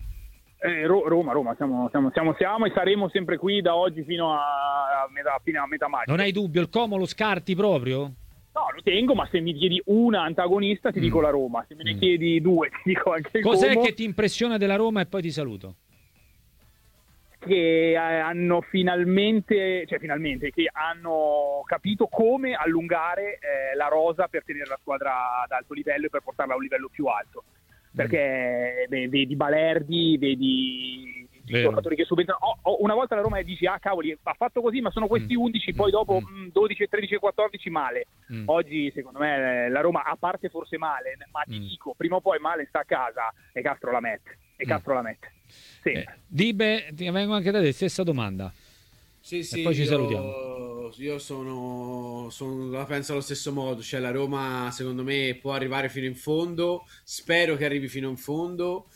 Eh, Ro- Roma, Roma, siamo, siamo, siamo, siamo e saremo sempre qui da oggi fino a, a metà, fino a metà maggio. Non hai dubbio, il Como lo scarti proprio? No, lo tengo, ma se mi chiedi una antagonista ti Mm. dico la Roma, se me ne Mm. chiedi due ti dico anche il Cos'è Como, che ti impressiona della Roma e poi ti saluto? che eh, hanno finalmente, cioè finalmente, che hanno capito come allungare eh, la rosa per tenere la squadra ad alto livello e per portarla a un livello più alto. Perché ve- vedi Balerdi, vedi i Vero. giocatori che subentrano. Oh, oh, una volta la Roma dici, ah cavoli, ha fatto così, ma sono questi Mm. undici, poi dopo Mm. mm, dodici, tredici e quattordici male. Mm. Oggi secondo me eh, la Roma, a parte forse male, ma ti Mm. dico, prima o poi male sta a casa e Castro la mette. E Mm. Castro la mette. Sì. Eh, Dibe, ti vengo anche da te, stessa domanda. Sì, sì, poi ci io- salutiamo. io, io sono, sono la penso allo stesso modo, cioè la Roma secondo me può arrivare fino in fondo, spero che arrivi fino in fondo,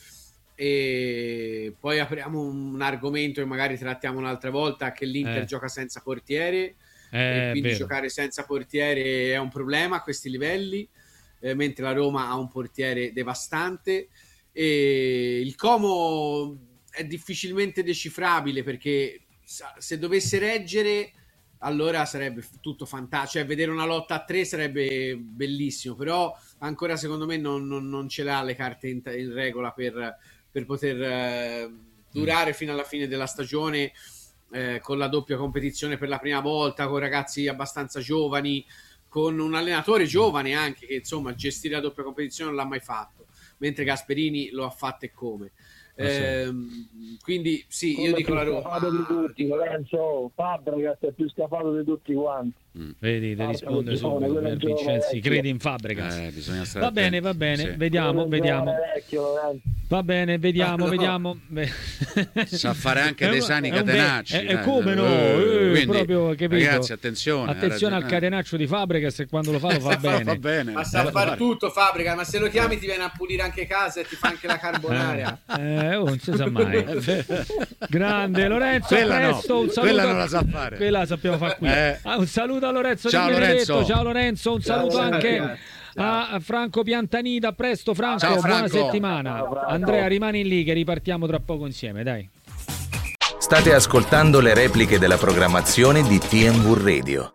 e poi apriamo un argomento che magari trattiamo un'altra volta, che l'Inter Eh. gioca senza portiere, Eh, e quindi vero. giocare senza portiere è un problema a questi livelli, eh, mentre la Roma ha un portiere devastante, e il Como è difficilmente decifrabile, perché sa- se dovesse reggere allora sarebbe f- tutto fantastico, cioè vedere una lotta a tre sarebbe bellissimo, però ancora secondo me non, non- non ce l'ha le carte in, in regola per, per poter eh, durare fino alla fine della stagione, eh, con la doppia competizione per la prima volta, con ragazzi abbastanza giovani, con un allenatore giovane anche, che insomma gestire la doppia competizione non l'ha mai fatto, mentre Gasperini lo ha fatto e come. Ehm, quindi sì, Come io dico la più Roma. scafato di tutti, dico- Lorenzo Fabregas è più scafato di tutti quanti. Vedi, ti Ah, risponde quello giovane, subito quello per giovane Vincenzi, vecchio. credi in Fabregas. Eh, bisogna stare Va bene, attenti, va bene, sì. vediamo, Quello vediamo. giovane vecchio, Lorenzo. Va bene, vediamo, No. vediamo. Beh. Sa fare anche È dei un- sani è un be- catenacci. E eh. come no? Eh, Eh, quindi, proprio, capito? ragazzi, attenzione. Attenzione ha al ragione. catenaccio di Fabregas, e quando lo fa lo fa bene. Va bene. Ma sa Va far bene. tutto Fabbrica, ma se lo chiami ti viene a pulire anche casa e ti fa anche la carbonara. Eh, oh, non si sa mai. Grande Lorenzo, Quella a no, presto, un saluto. quella non la sa fare. Quella la sappiamo fare qui. Eh. Ah, un saluto a Lorenzo Ciao, Di Benedetto. Lorenzo. Ciao Lorenzo, un saluto Ciao, anche ragazzi. a Franco Piantanida. A presto Franco, Ciao, buona Franco. settimana. Ciao, Franco. Andrea, rimani lì che ripartiamo tra poco insieme, dai. State ascoltando le repliche della programmazione di T M V Radio.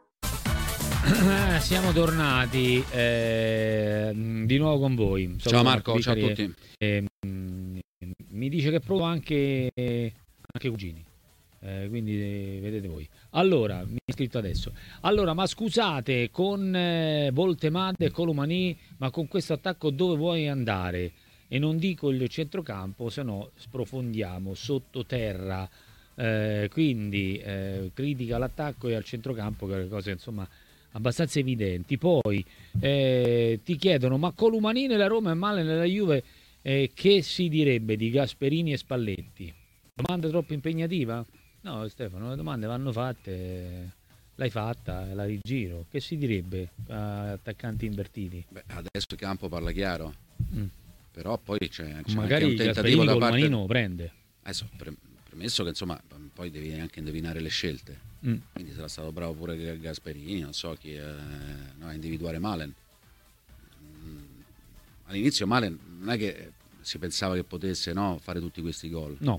Eh, siamo tornati eh, di nuovo con voi. Saluto Ciao Marco, Marco ciao a Vicari. tutti. Eh, mm, mi dice che è pronto anche, anche Cugini. Eh, quindi eh, vedete voi. Allora, mi è scritto adesso. Allora, ma scusate, con eh, Voltemade e Colomani, ma con questo attacco dove vuoi andare? E non dico il centrocampo, se no sprofondiamo sottoterra. Eh, quindi eh, critica all'attacco e al centrocampo, che è una cosa insomma abbastanza evidenti. Poi eh, ti chiedono: ma Colomani nella Roma è male nella Juve? Eh, che si direbbe di Gasperini e Spalletti? Domanda troppo impegnativa? No Stefano, le domande vanno fatte, l'hai fatta, la rigiro. Che si direbbe a attaccanti invertiti? Beh, adesso il campo parla chiaro, Mm. però poi c'è, c'è anche Magari un tentativo Gasperini da col parte. manino lo prende. Adesso, pre- premesso che insomma poi devi anche indovinare le scelte, Mm. quindi sarà stato bravo pure Gasperini, non so chi, eh, no, a individuare Malen. Mm, all'inizio Malen non è che si pensava che potesse, no, fare tutti questi gol, No,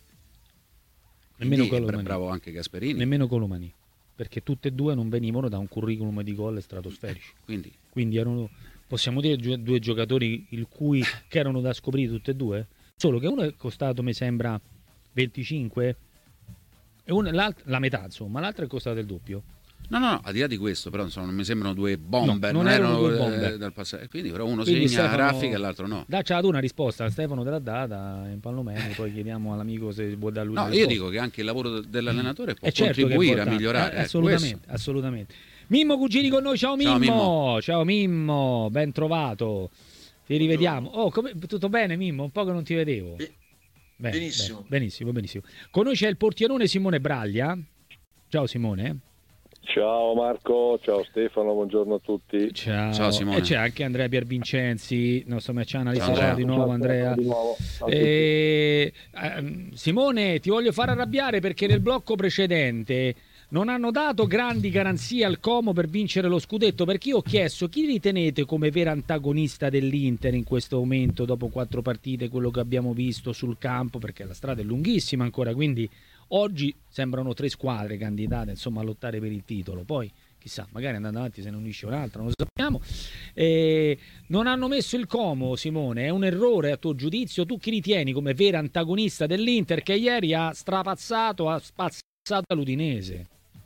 quindi nemmeno è bra- Colomani. bravo anche Gasperini, Nemmeno Colomani, perché tutte e due non venivano da un curriculum di gol stratosferici. quindi Quindi erano, possiamo dire, gio- due giocatori il cui, che erano da scoprire tutte e due? Solo che uno è costato, mi sembra, venticinque e uno, l'alt- la metà, insomma, l'altro è costato il doppio. no, no, no, al di là di questo, però insomma, non mi sembrano due bomber, No, non non, erano erano due eh, bomber. dal passato, quindi però uno Quindi segna Stefano- raffica e l'altro no. Dacci tu una risposta, Stefano te l'ha data in Palomeni, poi chiediamo all'amico se può dar lui No, una io risposta. dico che anche il lavoro dell'allenatore può Eh, certo che è contribuire a importante. migliorare. Eh, eh, assolutamente, questo. assolutamente. Mimmo Cugini con noi, ciao Mimmo. Ciao, Mimmo. Ciao Mimmo, ben trovato. Ti rivediamo. Oh, come, tutto bene Mimmo? Un po' che non ti vedevo. Be- Bene, benissimo. bene, benissimo, benissimo. Con noi c'è il portierone Simone Braglia. Ciao Simone. Ciao Marco, ciao Stefano, buongiorno a tutti. Ciao. Ciao, Simone. E c'è anche Andrea Piervincenzi, il nostro match analyst. Ciao, Ciao, Andrea. di nuovo Andrea. Di nuovo. Ciao a tutti. Eh, ehm, Simone, ti voglio fare arrabbiare perché nel blocco precedente non hanno dato grandi garanzie al Como per vincere lo scudetto, perché io ho chiesto chi ritenete come vera antagonista dell'Inter in questo momento dopo quattro partite, quello che abbiamo visto sul campo, perché la strada è lunghissima ancora, quindi oggi sembrano tre squadre candidate insomma a lottare per il titolo, poi chissà, magari andando avanti se ne unisce un'altra, non lo sappiamo. Eh, non hanno messo il Como, Simone, è un errore a tuo giudizio? Tu chi ritieni come vera antagonista dell'Inter che ieri ha strapazzato, ha spazzato l'Udinese?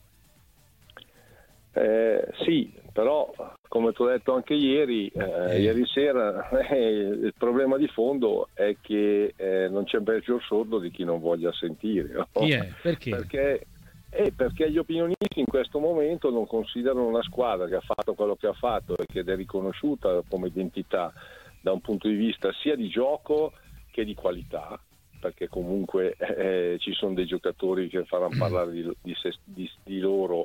Eh, sì, però come ti ho detto anche ieri, eh, Eh. ieri sera, eh, il problema di fondo è che eh, non c'è peggio sordo di chi non voglia sentire. No? Chi è? Perché? Perché, eh, perché gli opinionisti in questo momento non considerano una squadra che ha fatto quello che ha fatto e che è riconosciuta come identità da un punto di vista sia di gioco che di qualità, perché comunque eh, ci sono dei giocatori che faranno parlare di, di, se- di- di loro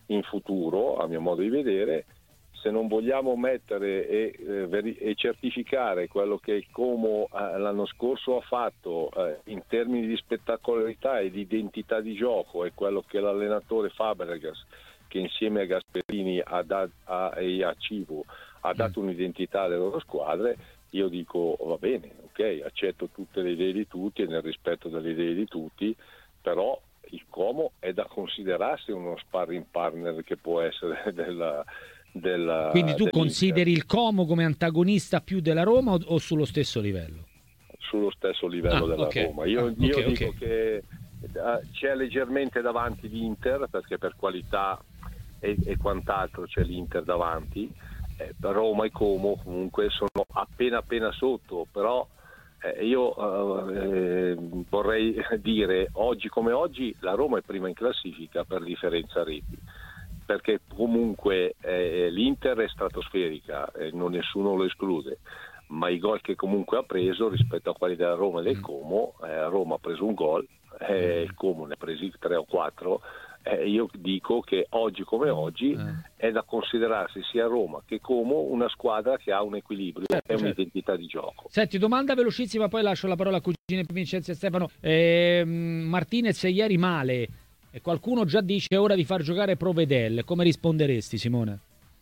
in futuro, a mio modo di vedere, se non vogliamo mettere e, eh, veri- e certificare quello che il Como eh, l'anno scorso ha fatto eh, in termini di spettacolarità e di identità di gioco, e quello che l'allenatore Fabregas, che insieme a Gasperini ha da- a- e a Civu ha dato un'identità alle loro squadre, io dico va bene, ok, accetto tutte le idee di tutti e nel rispetto delle idee di tutti, però il Como è da considerarsi uno sparring partner che può essere della... Della, Quindi tu dell'Inter. consideri il Como come antagonista più della Roma o, o sullo stesso livello? Sullo stesso livello ah, della okay. Roma. Io, ah, io okay, dico okay. che uh, c'è leggermente davanti l'Inter, perché per qualità e, e quant'altro c'è l'Inter davanti, eh, Roma e Como comunque sono appena appena sotto, però eh, io uh, eh, vorrei dire oggi come oggi la Roma è prima in classifica per differenza reti, perché comunque eh, l'Inter è stratosferica, eh, non nessuno lo esclude, ma i gol che comunque ha preso rispetto a quelli della Roma e del Como, eh, Roma ha preso un gol, eh, il Como ne ha presi tre o quattro, eh, io dico che oggi come oggi è da considerarsi sia Roma che Como una squadra che ha un equilibrio certo, e un'identità certo. di gioco. Senti, domanda velocissima, poi lascio la parola a cugine Vincenzo e Stefano. eh, Martinez ieri male, e qualcuno già dice è ora di far giocare Provedel. Come risponderesti, Simone?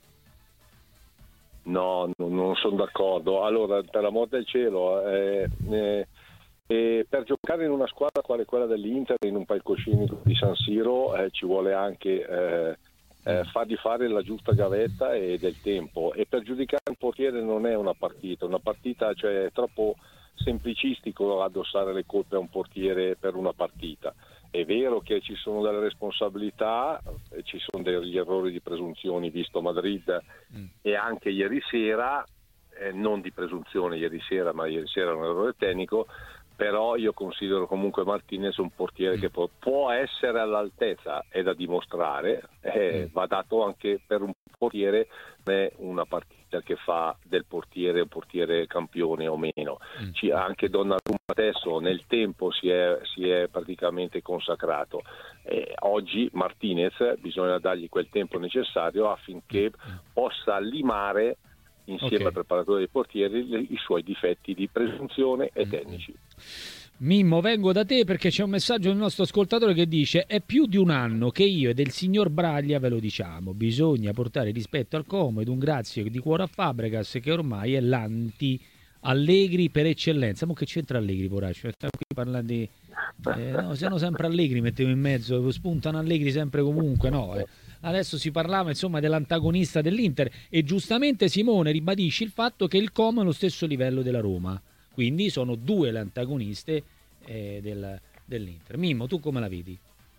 No, no, non sono d'accordo. Allora, per l'amor del cielo, eh, eh, eh, per giocare in una squadra quale quella dell'Inter, in un palcoscenico di San Siro, eh, ci vuole anche eh, eh, fargli fare la giusta gavetta e del tempo. E per giudicare un portiere non è una partita. Una partita, cioè, è troppo semplicistico addossare le colpe a un portiere per una partita. È vero che ci sono delle responsabilità, ci sono degli errori di presunzioni, visto Madrid mm. e anche ieri sera, eh, non di presunzione ieri sera, ma ieri sera un errore tecnico, però io considero comunque Martinez un portiere mm. che può, può essere all'altezza, è da dimostrare, eh, mm. va dato anche per un portiere è una partita che fa del portiere un portiere campione o meno. Mm. Ci, anche Donnarumma adesso nel tempo si è, si è praticamente consacrato. Eh, oggi Martinez bisogna dargli quel tempo necessario affinché mm. possa limare insieme okay. al preparatore dei portieri le, i suoi difetti di presunzione e mm. tecnici. Mimmo, vengo da te perché c'è un messaggio del nostro ascoltatore che dice: è più di un anno che io e del signor Braglia ve lo diciamo, bisogna portare rispetto al Como ed un grazie di cuore a Fabregas, che ormai è l'anti Allegri per eccellenza. Ma che c'entra Allegri, poraccio? Stiamo qui parlando di eh, no, siamo sempre Allegri, mettevo in mezzo, spuntano Allegri sempre comunque, no eh. Adesso si parlava insomma dell'antagonista dell'Inter e giustamente Simone ribadisce il fatto che il Como è allo stesso livello della Roma. Quindi sono due le antagoniste eh, del, dell'Inter. Mimmo, tu come la vedi?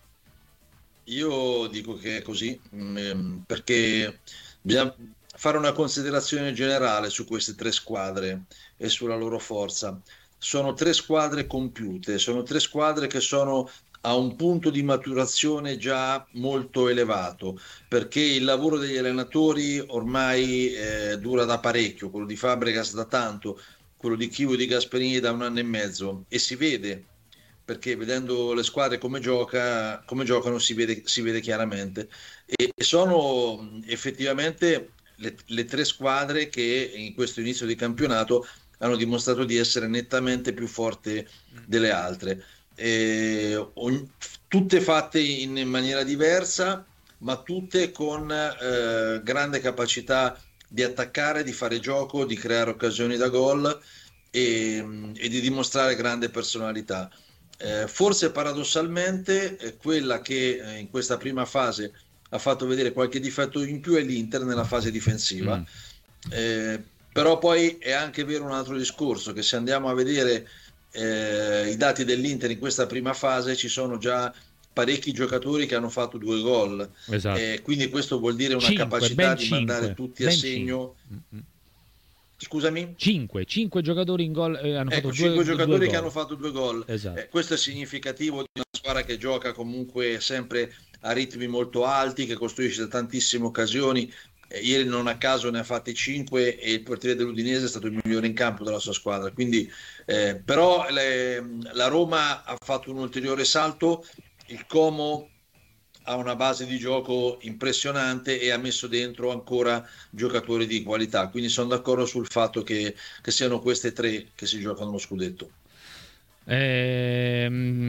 Io dico che è così, mh, perché bisogna fare una considerazione generale su queste tre squadre e sulla loro forza. Sono tre squadre compiute, sono tre squadre che sono a un punto di maturazione già molto elevato, perché il lavoro degli allenatori ormai eh, dura da parecchio, quello di Fabregas da tanto, quello di Chivu e di Gasperini da un anno e mezzo, e si vede, perché vedendo le squadre come gioca, come giocano si vede, si vede chiaramente, e sono effettivamente le, le tre squadre che in questo inizio di campionato hanno dimostrato di essere nettamente più forti delle altre, e, ogni, tutte fatte in maniera diversa, ma tutte con eh, grande capacità di attaccare, di fare gioco, di creare occasioni da gol e, e di dimostrare grande personalità. Eh, forse paradossalmente eh, quella che eh, in questa prima fase ha fatto vedere qualche difetto in più è l'Inter nella fase difensiva. Mm. Eh, però poi è anche vero un altro discorso, che se andiamo a vedere eh, i dati dell'Inter in questa prima fase ci sono già parecchi giocatori che hanno fatto due gol, esatto. eh, quindi questo vuol dire una cinque, capacità di cinque, mandare tutti a segno. Cinque. Scusami? Cinque, cinque giocatori in gol eh, hanno ecco, fatto cinque due, giocatori due che hanno fatto due gol. Esatto. Eh, questo è significativo di una squadra che gioca comunque sempre a ritmi molto alti, che costruisce tantissime occasioni. Eh, ieri non a caso ne ha fatti cinque e il portiere dell'Udinese è stato il migliore in campo della sua squadra. Quindi, eh, però le, la Roma ha fatto un ulteriore salto. Il Como ha una base di gioco impressionante e ha messo dentro ancora giocatori di qualità, quindi sono d'accordo sul fatto che, che siano queste tre che si giocano lo scudetto. Eh,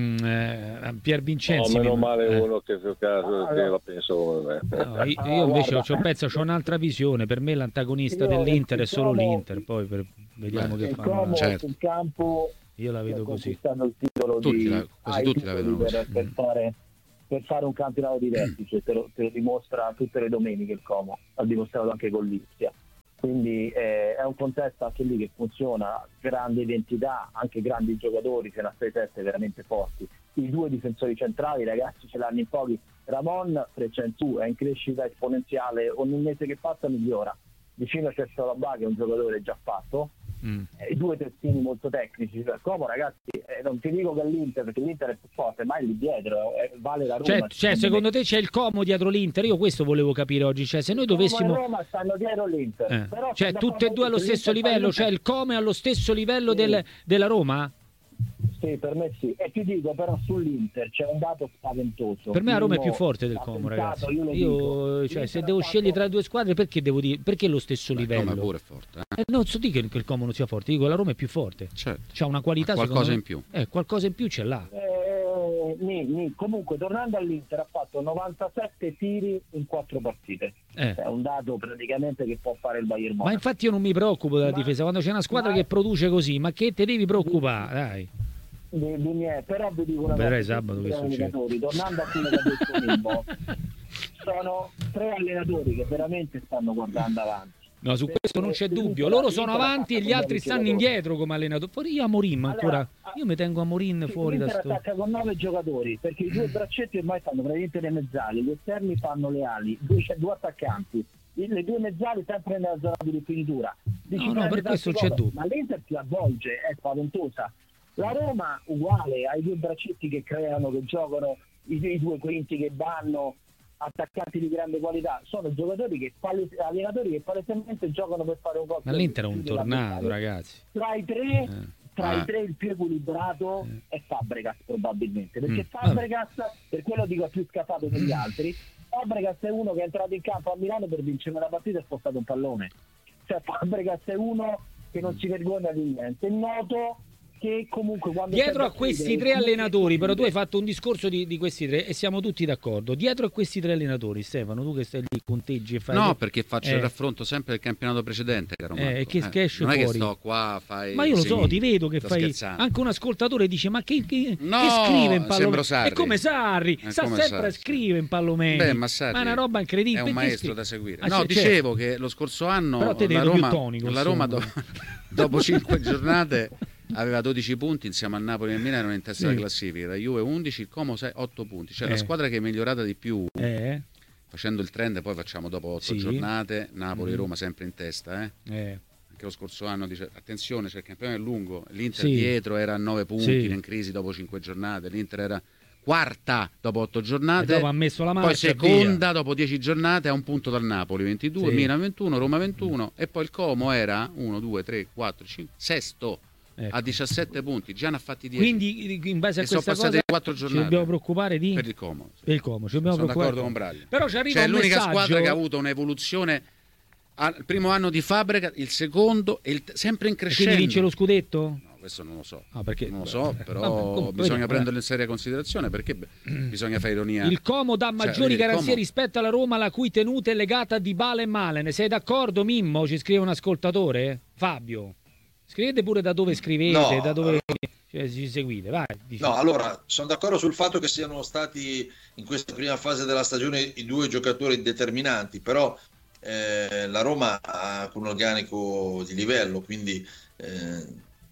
eh, Pier Vincenzi, no, meno mi... male eh. uno che, che, che la pensa come me. No, io, io invece ho, penso, c'ho un'altra visione. Per me l'antagonista io dell'Inter è solo l'Inter, poi per, vediamo Beh, che fanno. Certo. Sul campo io la vedo così. Il titolo tutti di... la, quasi tutti la vedono per, così. Per fare, per fare un campionato di vertice, te lo, te lo dimostra tutte le domeniche il Como, l'ha dimostrato anche con l'Ispia. Quindi eh, è un contesto anche lì che funziona, grande identità, anche grandi giocatori, c'è una sei sette veramente forti. I due difensori centrali, ragazzi, ce l'hanno in pochi. Ramon freccia in su, è in crescita esponenziale, ogni mese che passa migliora. Vicino c'è Salabà che è un giocatore già fatto, mm. eh, due terzini molto tecnici. Cioè, Como, ragazzi, eh, non ti dico che è l'Inter, perché l'Inter è più forte, ma è lì dietro, eh, vale la Roma. Cioè, cioè secondo me. te c'è il Como dietro l'Inter? Io questo volevo capire oggi, cioè se noi dovessimo... Como e Roma stanno dietro l'Inter. Eh. Però cioè tutte e due allo stesso livello, cioè il Como è allo stesso livello sì. del, della Roma? Sì, per me sì. E ti dico, però sull'Inter c'è un dato spaventoso. Per me la Roma è più forte del Como, ragazzi. Io, io cioè, se devo scegliere tra le due squadre, perché devo dire perché lo stesso Beh, livello? Il Como è pure forte. Eh? Eh, non so dire che il Como non sia forte, dico la Roma è più forte. Certo. C'ha una qualità, qualcosa me, in più. Eh, qualcosa in più ce l'ha. Eh, ni, ni. Comunque, tornando all'Inter, ha fatto novantasette tiri in quattro partite. Eh. È un dato praticamente che può fare il Bayern Monaco. Ma infatti io non mi preoccupo della ma, difesa quando c'è una squadra ma... che produce così, ma che te devi preoccupare, dai. Di, di mie, però vi dico una cosa, sabato che allenatori, tornando a quello che ha detto Mimmo, sono tre allenatori che veramente stanno guardando avanti. No, su questo non c'è dubbio. Loro sono avanti e gli altri stanno indietro come allenatori. Io a Morin ancora, allora, io mi tengo a Morin fuori da sto. Attacca con nove giocatori, perché i due braccetti ormai fanno praticamente le mezzali, gli esterni fanno le ali, due, due attaccanti. Le due mezzali sempre nella zona di rifinitura. No, no, per questo c'è dubbio. Ma l'Inter ti avvolge, è spaventosa. La Roma uguale, ai due braccetti che creano, che giocano, i, i due quinti che vanno, attaccanti di grande qualità, sono giocatori che palese, allenatori che palesemente giocano per fare un gol. Ma l'Inter è un tornado, ragazzi. Tra i tre, eh. tra ah. i tre il più equilibrato eh. è Fabregas probabilmente, perché mm. Fabregas, per quello dico, è più scappato degli altri. Fabregas è uno che è entrato in campo a Milano per vincere una partita e ha spostato un pallone. Cioè Fabregas è uno che non si vergogna di niente, è noto. Che comunque quando dietro a questi tre allenatori, però tu hai fatto un discorso di, di questi tre e siamo tutti d'accordo. Dietro a questi tre allenatori, Stefano, tu che stai lì, conteggi e fai. No, le... perché faccio eh. il raffronto sempre del campionato precedente, caro Marco. Eh, che, eh. che esce non fuori. è che sto qua, fai. Ma io lo segni, so, ti vedo che fai. scherzando. Anche un ascoltatore dice: ma che, che, no, che scrive in Palomeno? È come Sarri, è sa come sempre Sarri. Scrive in Palomeno. Beh, ma Sarri ma è una roba incredibile. È un perché maestro scri... da seguire. Ah, no, certo. dicevo che lo scorso anno però te la Roma, tonico, la Roma do... dopo cinque giornate aveva dodici punti insieme a Napoli e Milano, erano in testa alla sì. classifica, la Juve undici, il Como otto punti, cioè eh. la squadra che è migliorata di più eh. facendo il trend. Poi facciamo dopo otto sì. giornate Napoli e mm. Roma sempre in testa, eh. Eh. Anche lo scorso anno dice attenzione, cioè il campionato è lungo, l'Inter sì. dietro era a nove punti sì. in crisi dopo cinque giornate, l'Inter era quarta dopo otto giornate, dopo ha messo la marcia, poi seconda via. dopo dieci giornate a un punto dal Napoli, ventidue, sì. Milan ventuno, Roma ventuno mm. e poi il Como era uno, due, tre, quattro, cinque, sesto. Ecco. A diciassette punti, già ne ha fatti dieci. Quindi in base a e questa sono cosa quattro giornate ci dobbiamo preoccupare di per il Como. Sì. Per il Como, ci dobbiamo sono preoccupare. d'accordo con Braglia. Però ci arriva cioè, un l'unica messaggio... squadra che ha avuto un'evoluzione al primo anno di Fabregas, il secondo e il t- sempre in crescendo. E quindi vince lo scudetto? No, questo non lo so. Ah, perché... Non lo so, però Vabbè, com- bisogna vedi, prenderlo in seria considerazione, perché bisogna fare ironia. Il Como dà maggiori cioè, garanzie Como... rispetto alla Roma, la cui tenuta è legata a Dybala e Malen. Sei d'accordo, Mimmo? Ci scrive un ascoltatore? Fabio. Scrivete pure da dove scrivete, no, da dove cioè, ci seguite. Vai, no, allora, sono d'accordo sul fatto che siano stati in questa prima fase della stagione i due giocatori determinanti, però eh, la Roma ha un organico di livello, quindi eh,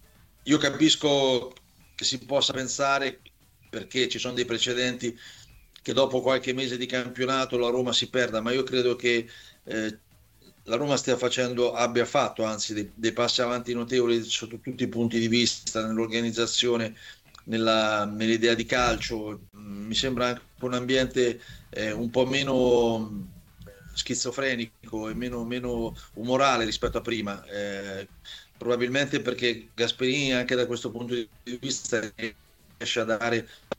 io capisco che si possa pensare, perché ci sono dei precedenti, che dopo qualche mese di campionato la Roma si perda, ma io credo che eh, la Roma stia facendo, abbia fatto anzi dei, dei passi avanti notevoli sotto tutti i punti di vista, nell'organizzazione, nella, nell'idea di calcio. Mi sembra anche un ambiente eh, un po' meno schizofrenico e meno, meno umorale rispetto a prima, eh, probabilmente perché Gasperini anche da questo punto di vista riesce a dare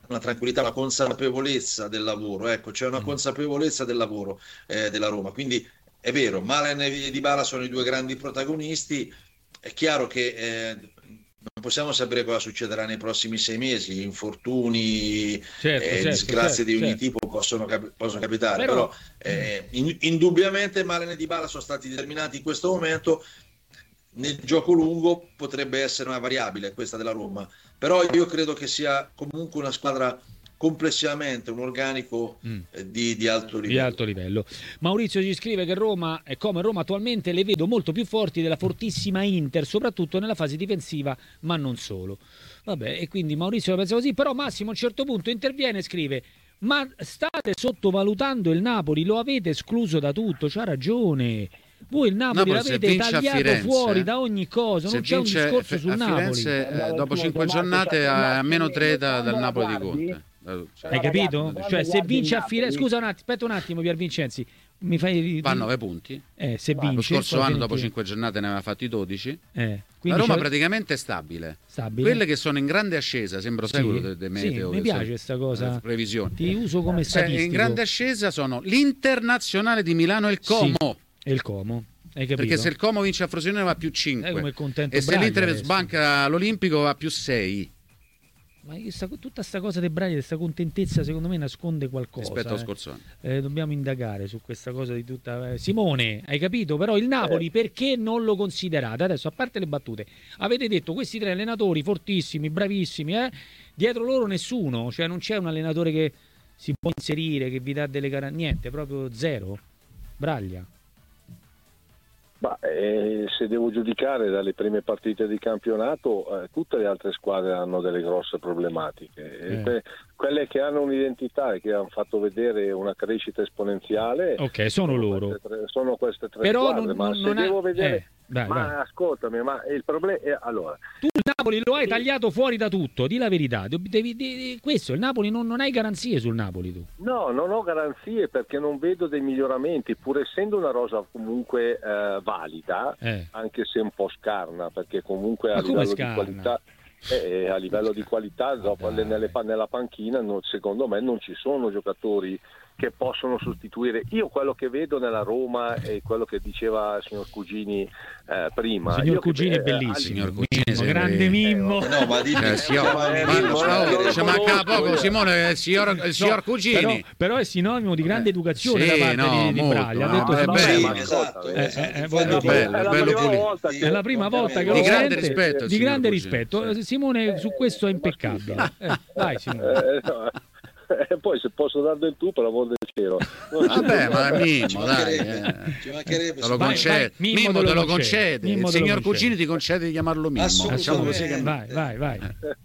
una tranquillità, una consapevolezza del lavoro, ecco, c'è una consapevolezza del lavoro eh, della Roma, quindi è vero, Malen e Dybala sono i due grandi protagonisti, è chiaro che eh, non possiamo sapere cosa succederà nei prossimi sei mesi, infortuni, certo, eh, certo, disgrazie certo, di ogni certo. tipo possono, cap- possono capitare, Però, però, eh, in- indubbiamente Malen e Dybala sono stati determinati in questo momento. Nel gioco lungo potrebbe essere una variabile questa della Roma, però io credo che sia comunque una squadra complessivamente, un organico mm. eh, di, di alto livello. Di alto livello. Maurizio ci scrive che Roma, è come Roma attualmente, le vedo molto più forti della fortissima Inter, soprattutto nella fase difensiva, ma non solo. Vabbè, e quindi Maurizio la pensa così, però Massimo a un certo punto interviene e scrive: ma state sottovalutando il Napoli, lo avete escluso da tutto, c'ha ragione. Voi il Napoli, Napoli l'avete tagliato Firenze, fuori da ogni cosa, non c'è un vince discorso sul a Firenze, Napoli. eh, dopo cinque giornate a meno tre da, dal Napoli di Conte. Cioè, Hai capito? ragazzi, Cioè, se vince a Firenze, Napoli- scusa un attimo, aspetta un attimo, Pier Vincenzi, mi fai fa nove punti. Eh, se Lo vince, scorso poi anno finito- dopo cinque giornate ne aveva fatti dodici. Eh, La quindi Roma c'è- praticamente è stabile. Stabile. Quelle che sono in grande ascesa, sembra secolo Sì, de, de sì, meteo. mi che piace sono, questa cosa. eh, previsioni. Ti uso come Cioè, statistico. in grande ascesa sono l'Internazionale di Milano e il Como. Sì, e il Como. Hai capito? Perché se il Como vince a Frosinone va più È cinque. come contento E se Braglia l'Inter adesso. sbanca l'Olimpico va più sei. Ma questa- tutta sta cosa dei Braglia, questa contentezza, secondo me nasconde qualcosa. Rispetto allo eh. scorso anno. Eh, dobbiamo indagare su questa cosa di tutta. eh, Simone, hai capito? Però il Napoli perché non lo considerate? Adesso, a parte le battute, avete detto questi tre allenatori fortissimi, bravissimi, eh? Dietro loro nessuno, cioè non c'è un allenatore che si può inserire, che vi dà delle garanzie, niente, proprio zero. Braglia. Ma eh, se devo giudicare dalle prime partite di campionato, eh, tutte le altre squadre hanno delle grosse problematiche. Eh. Que- quelle che hanno un'identità e che hanno fatto vedere una crescita esponenziale, Ok, sono loro. queste tre, sono queste tre Però squadre. non- ma non- se non ha- devo vedere, eh, vai, ma vai. ascoltami, ma il problema è allora. Tu il Napoli lo hai tagliato fuori da tutto, di la verità. Devi- devi- devi- questo, il Napoli non, non hai garanzie sul Napoli tu. No, non ho garanzie perché non vedo dei miglioramenti, pur essendo una rosa comunque eh, valida, Eh. anche se un po' scarna, perché comunque Ma a come livello di scarna? qualità, eh, a livello di qualità dopo Dai. nelle- nella panchina non- secondo me non ci sono giocatori che possono sostituire. Io quello che vedo nella Roma e quello che diceva il signor Cugini eh, prima. Signor io che- Cugini è eh, bellissimo. Signor Cugini Mimmo, sembra- grande Mimmo. No, ma di Eh, signor- Eh, ma- Mimmo, ma- non lo ci manca conosco, poco, io. Simone, il signor, il signor No, Cugini. Però, però è sinonimo di grande educazione Sì, da parte no, di, di molto, Braglia. Ha no, detto è Simone- bello, Sì, ma esatto, ascolta, eh, esatto. eh, Infatti, voglio dire- bello, è la bello prima pulito. volta che- È la prima volta che Di lo grande sente, rispetto, di signor grande Cugini, rispetto. sì. Simone su questo è impeccabile. Eh, vai Simone. Eh, no. E poi se posso dare del tu per l'amor del cielo. Vabbè, ma Ci Mimmo, dai. mancherebbe, eh. ci mancherebbe, Te lo Vai, concede. vai, Mimmo Mimmo te lo te lo concede. concede. Mimmo Il te lo signor concede. Cugini ti concede di chiamarlo Mimmo. Facciamo così che- Vai, vai, vai.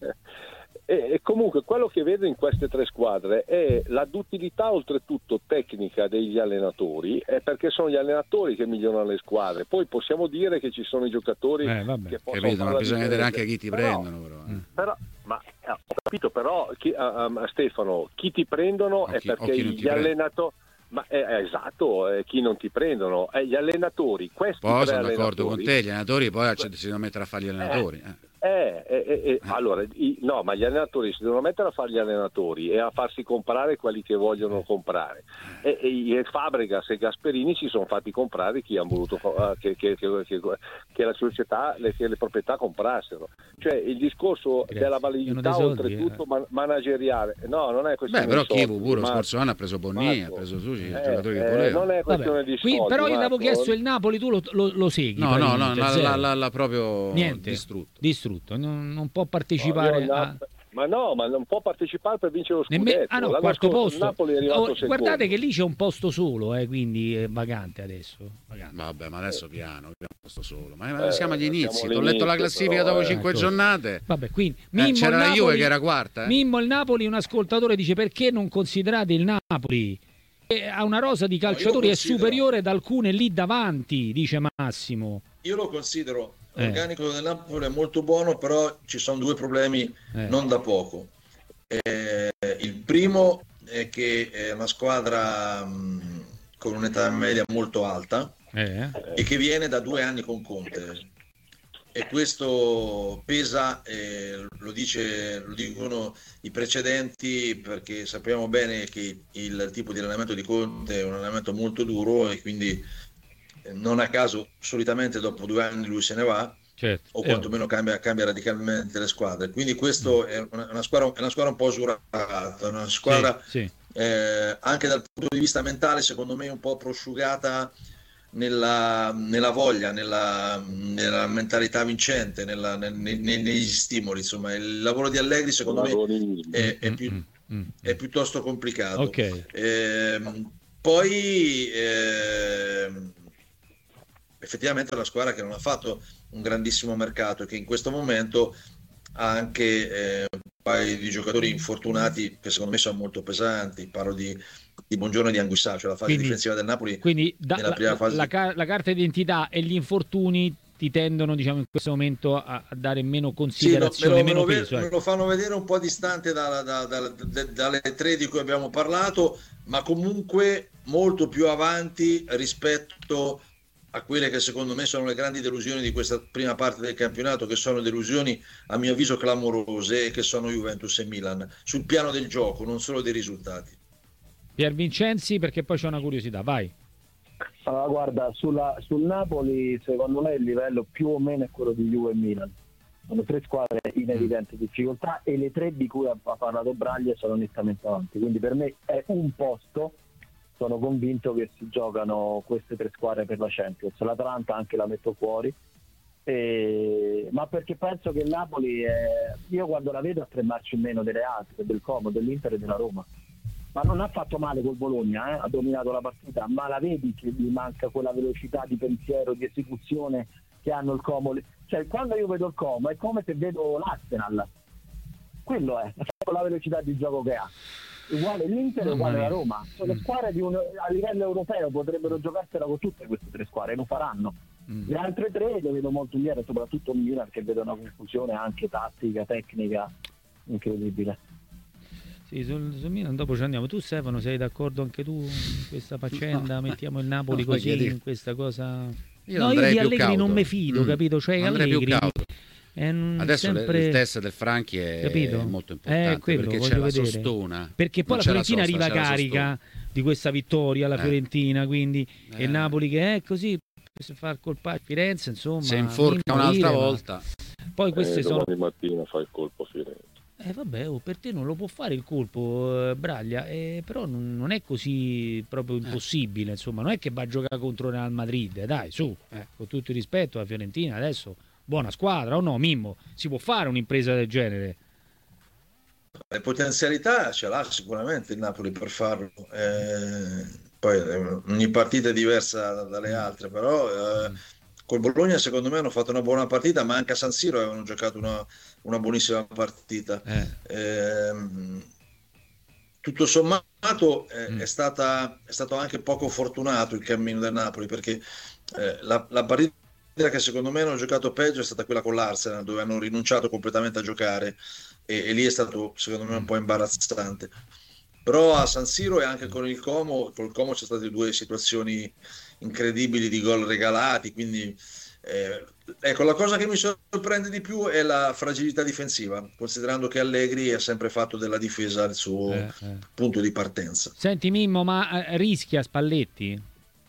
E, e comunque quello che vedo in queste tre squadre è la duttilità oltretutto tecnica degli allenatori, è perché sono gli allenatori che migliorano le squadre. Poi possiamo dire che ci sono i giocatori Eh, vabbè. che possono Capito, fare ma la bisogna vedere differenza. anche chi ti Però- prendono. Però, eh. Però, ma eh, ho capito, però chi, ah, ah, Stefano, chi ti prendono O è chi- o perché chi non ti gli prende. allenatori. Ma eh, eh, esatto, eh, chi non ti prendono? Eh, gli allenatori, questi Poi tre sono d'accordo con allenatori- te, gli allenatori poi ci- si devono mettere a fare gli allenatori. eh. Eh, eh, eh, eh, allora, i- no, ma gli allenatori si devono mettere a fare gli allenatori e a farsi comprare quelli che vogliono comprare. E, e, e Fabregas e Gasperini si sono fatti comprare chi hanno voluto eh, che, che, che, che, che la società, le, che le proprietà comprassero. Cioè il discorso Grazie. della Pieno validità dei soldi, oltretutto eh. man- manageriale, no, non è questione Beh, però di soldi, Chivu pure lo ma- scorso anno ha preso Bonni, ha Marco, preso Susi, i eh, giocatori che eh, voleva. non è questione Vabbè. di Qui, soldi. però io avevo Marco. chiesto il Napoli, tu lo, lo, lo segui. No, no, no, praticamente, l'ha, zero. l'ha- l'ha- l'ha proprio Niente, distrutto. distrutto. Non, non può No, partecipare io a... no, ma no, ma non può partecipare per vincere lo scudetto. Nemme- ah no, L'anno quarto scorso il posto. Napoli è arrivato Oh, secondo. guardate che lì c'è un posto solo, eh, quindi è vacante adesso. Vacante. Vabbè, ma adesso piano, abbiamo posto solo. Ma Eh, siamo agli siamo inizi. Ti ho all'inizio, letto la classifica però, dopo eh. cinque Ecco. giornate. Vabbè, quindi Eh, Mimmo, c'era il la Juve Napoli, che era quarta. eh. Mimmo il Napoli, un ascoltatore dice perché non considerate il Napoli? E ha una rosa di calciatori, è considero- superiore ad alcune lì davanti, dice Massimo. Io lo considero Eh. l'organico del Napoli è molto buono, però ci sono due problemi Eh. non da poco. Eh, il primo è che è una squadra mh, con un'età media molto alta Eh, e che viene da due anni con Conte. e questo pesa, eh, lo, dice, lo dicono i precedenti, perché sappiamo bene che il tipo di allenamento di Conte è un allenamento molto duro e quindi non a caso solitamente dopo due anni lui se ne va, certo, o quantomeno cambia, cambia radicalmente le squadre, quindi questo è una, una, squadra, è una squadra un po' usurata, una squadra sì, sì. Eh, anche dal punto di vista mentale secondo me un po' prosciugata nella, nella voglia, nella, nella mentalità vincente, nella, nel, nei, negli stimoli. Insomma, il lavoro di Allegri secondo me è, è, più, è piuttosto complicato. Okay. Eh, poi eh, effettivamente è una squadra che non ha fatto un grandissimo mercato, che in questo momento ha anche eh, un paio di giocatori infortunati che secondo me sono molto pesanti. Parlo di, di Buongiorno e di Anguissà, cioè la fase quindi, difensiva del Napoli. Quindi da, nella la, prima fase la, di... la, la carta d'identità e gli infortuni ti tendono, diciamo, in questo momento a, a dare meno considerazione, sì, no, me, lo, meno me, lo, peso. me ecco. lo fanno vedere un po' distante da, da, da, da, dalle tre di cui abbiamo parlato, ma comunque molto più avanti rispetto a quelle che secondo me sono le grandi delusioni di questa prima parte del campionato, che sono delusioni a mio avviso clamorose, che sono Juventus e Milan, sul piano del gioco, non solo dei risultati. Pier Vincenzi, perché poi c'è una curiosità, vai. Allora, guarda, sulla, sul Napoli secondo me il livello più o meno è quello di Juve e Milan. Sono tre squadre in evidente difficoltà e le tre di cui ha parlato Braglia sono nettamente avanti, quindi per me è un posto. Sono convinto che si giocano queste tre squadre per la Champions. L'Atalanta anche la metto fuori, e... ma perché penso che il Napoli è... io quando la vedo a tre marce in meno delle altre, del Como, dell'Inter e della Roma, ma non ha fatto male col Bologna, eh? Ha dominato la partita, ma la vedi che gli manca quella velocità di pensiero, di esecuzione che hanno il Como. Cioè quando io vedo il Como è come se vedo l'Arsenal, quello è la velocità di gioco che ha. Uguale l'Inter, Mamma uguale mia. la Roma. Sono squadre di un, a livello europeo potrebbero giocarsela con tutte queste tre squadre, lo faranno. Mm. Le altre tre le vedo molto indietro, soprattutto Milan, che vedo una confusione anche tattica, tecnica incredibile. Sì, sul, sul Milan dopo ci andiamo. Tu Stefano sei d'accordo anche tu in questa faccenda? No. Mettiamo il Napoli no, così in questa cosa? Io no, io di Allegri cauto. non mi fido, mm. capito? Cioè Allegri adesso sempre... il test del Franchi è capito? molto importante, eh, quello, perché c'è la vedere. sostona, perché poi non la Fiorentina la sosta, arriva carica di questa vittoria, la eh. Fiorentina, quindi eh. e il Napoli che è così si fa colpare Firenze, insomma si inforca un'altra morire, volta ma... poi queste eh, sono domani mattina fa il colpo a Firenze. Eh vabbè, oh, per te non lo può fare il colpo, eh, Braglia, eh, però non, non è così proprio impossibile, eh. insomma, non è che va a giocare contro il Real Madrid, dai, su, eh, con tutto il rispetto la Fiorentina adesso, buona squadra o no, Mimmo? Si può fare un'impresa del genere? Le potenzialità ce l'ha sicuramente il Napoli per farlo, eh, poi ogni partita è diversa dalle altre, però... Eh, col Bologna secondo me hanno fatto una buona partita, ma anche a San Siro avevano giocato una, una buonissima partita. Eh. Eh, tutto sommato eh, mm. è, stata, è stato anche poco fortunato il cammino del Napoli, perché eh, la, la partita che secondo me hanno giocato peggio è stata quella con l'Arsenal, dove hanno rinunciato completamente a giocare e, e lì è stato secondo me un po' imbarazzante. Però a San Siro e anche con il Como, col Como c'è state due situazioni incredibili di gol regalati, quindi eh, ecco, la cosa che mi sorprende di più è la fragilità difensiva, considerando che Allegri ha sempre fatto della difesa il suo eh, eh. punto di partenza. Senti Mimmo, ma rischia Spalletti?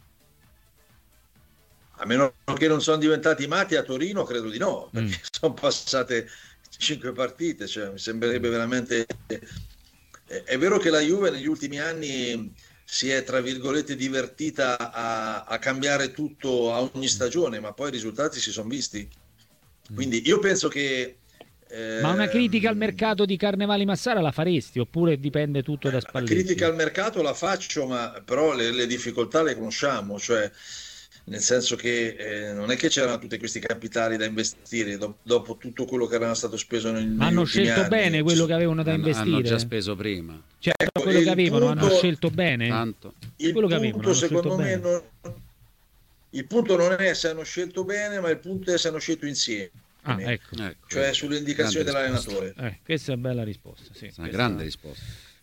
A meno che non sono diventati matti a Torino, credo di no, perché mm. sono passate cinque partite, cioè mi sembrerebbe veramente... È vero che la Juve negli ultimi anni si è, tra virgolette, divertita a, a cambiare tutto a ogni stagione, ma poi i risultati si sono visti. Quindi io penso che... Eh, ma una critica al mercato di Carnevali Massara la faresti, oppure dipende tutto da Spalletti? La critica al mercato la faccio, ma però le, le difficoltà le conosciamo, cioè... nel senso che eh, non è che c'erano tutti questi capitali da investire do- dopo tutto quello che era stato speso nel, negli hanno scelto anni. bene quello che avevano da hanno, investire, hanno già speso prima, cioè ecco, quello che avevano punto, hanno scelto bene tanto. il quello punto che avevano, secondo me bene. Non, il punto non è se hanno scelto bene, ma il punto è se hanno scelto insieme, ah, ecco. cioè sulle indicazioni dell'allenatore. Eh, questa è una bella risposta, sì, una grande risposta.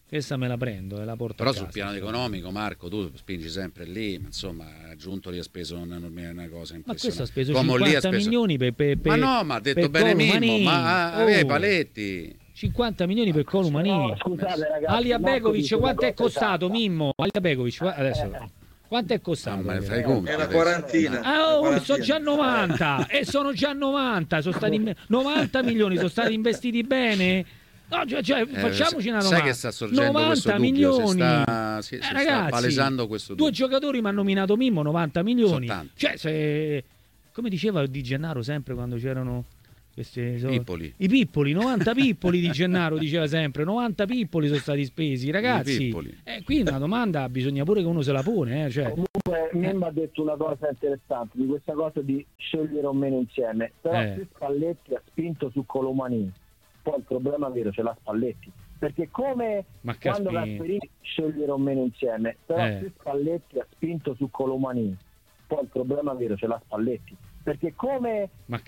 questa me la prendo e la porto Però a casa. sul piano economico, Marco, tu spingi sempre lì, ma insomma, Giuntoli ha speso una, una cosa impressionante. Ma questo ha speso Como lì cinquanta ha speso... milioni per, per, per Ma no, ma ha detto per bene Mimmo, Columanini. ma Oh, aveva i paletti. cinquanta milioni per Columanini. No, scusate ragazzi, Ali Abegovic quanto è costato, esatta. Mimmo? Ali Abegovic, adesso quanto è costato? No, ma fai conto È una adesso. quarantina. Ah, oh, una sono già novanta e sono già novanta, sono stati novanta milioni, sono stati investiti bene. No, cioè, cioè, facciamoci una domanda. Sai che sta sorgendo novanta questo dubbio? milioni. Si sta, si, Eh, si sta ragazzi, palesando questo dubbio. due giocatori mi hanno nominato Mimmo, novanta milioni. Sono tanti. Cioè, se, come diceva Di Gennaro sempre quando c'erano questi so- Pippoli. i pippoli, novanta pippoli Di Gennaro diceva sempre, novanta pippoli sono stati spesi, ragazzi. pippoli. Eh, qui una domanda bisogna pure che uno se la pone, eh, cioè. Comunque Mimmo ha detto una cosa interessante di questa cosa di scegliere o meno insieme, però Eh. più Spalletti ha spinto su Colomanini, poi il problema vero ce l'ha Spalletti, perché come Ma quando Caspi- Gasperini scegliere o meno insieme, però Eh. più Spalletti ha spinto su Colomanini, poi il problema vero ce l'ha Spalletti, perché come Ma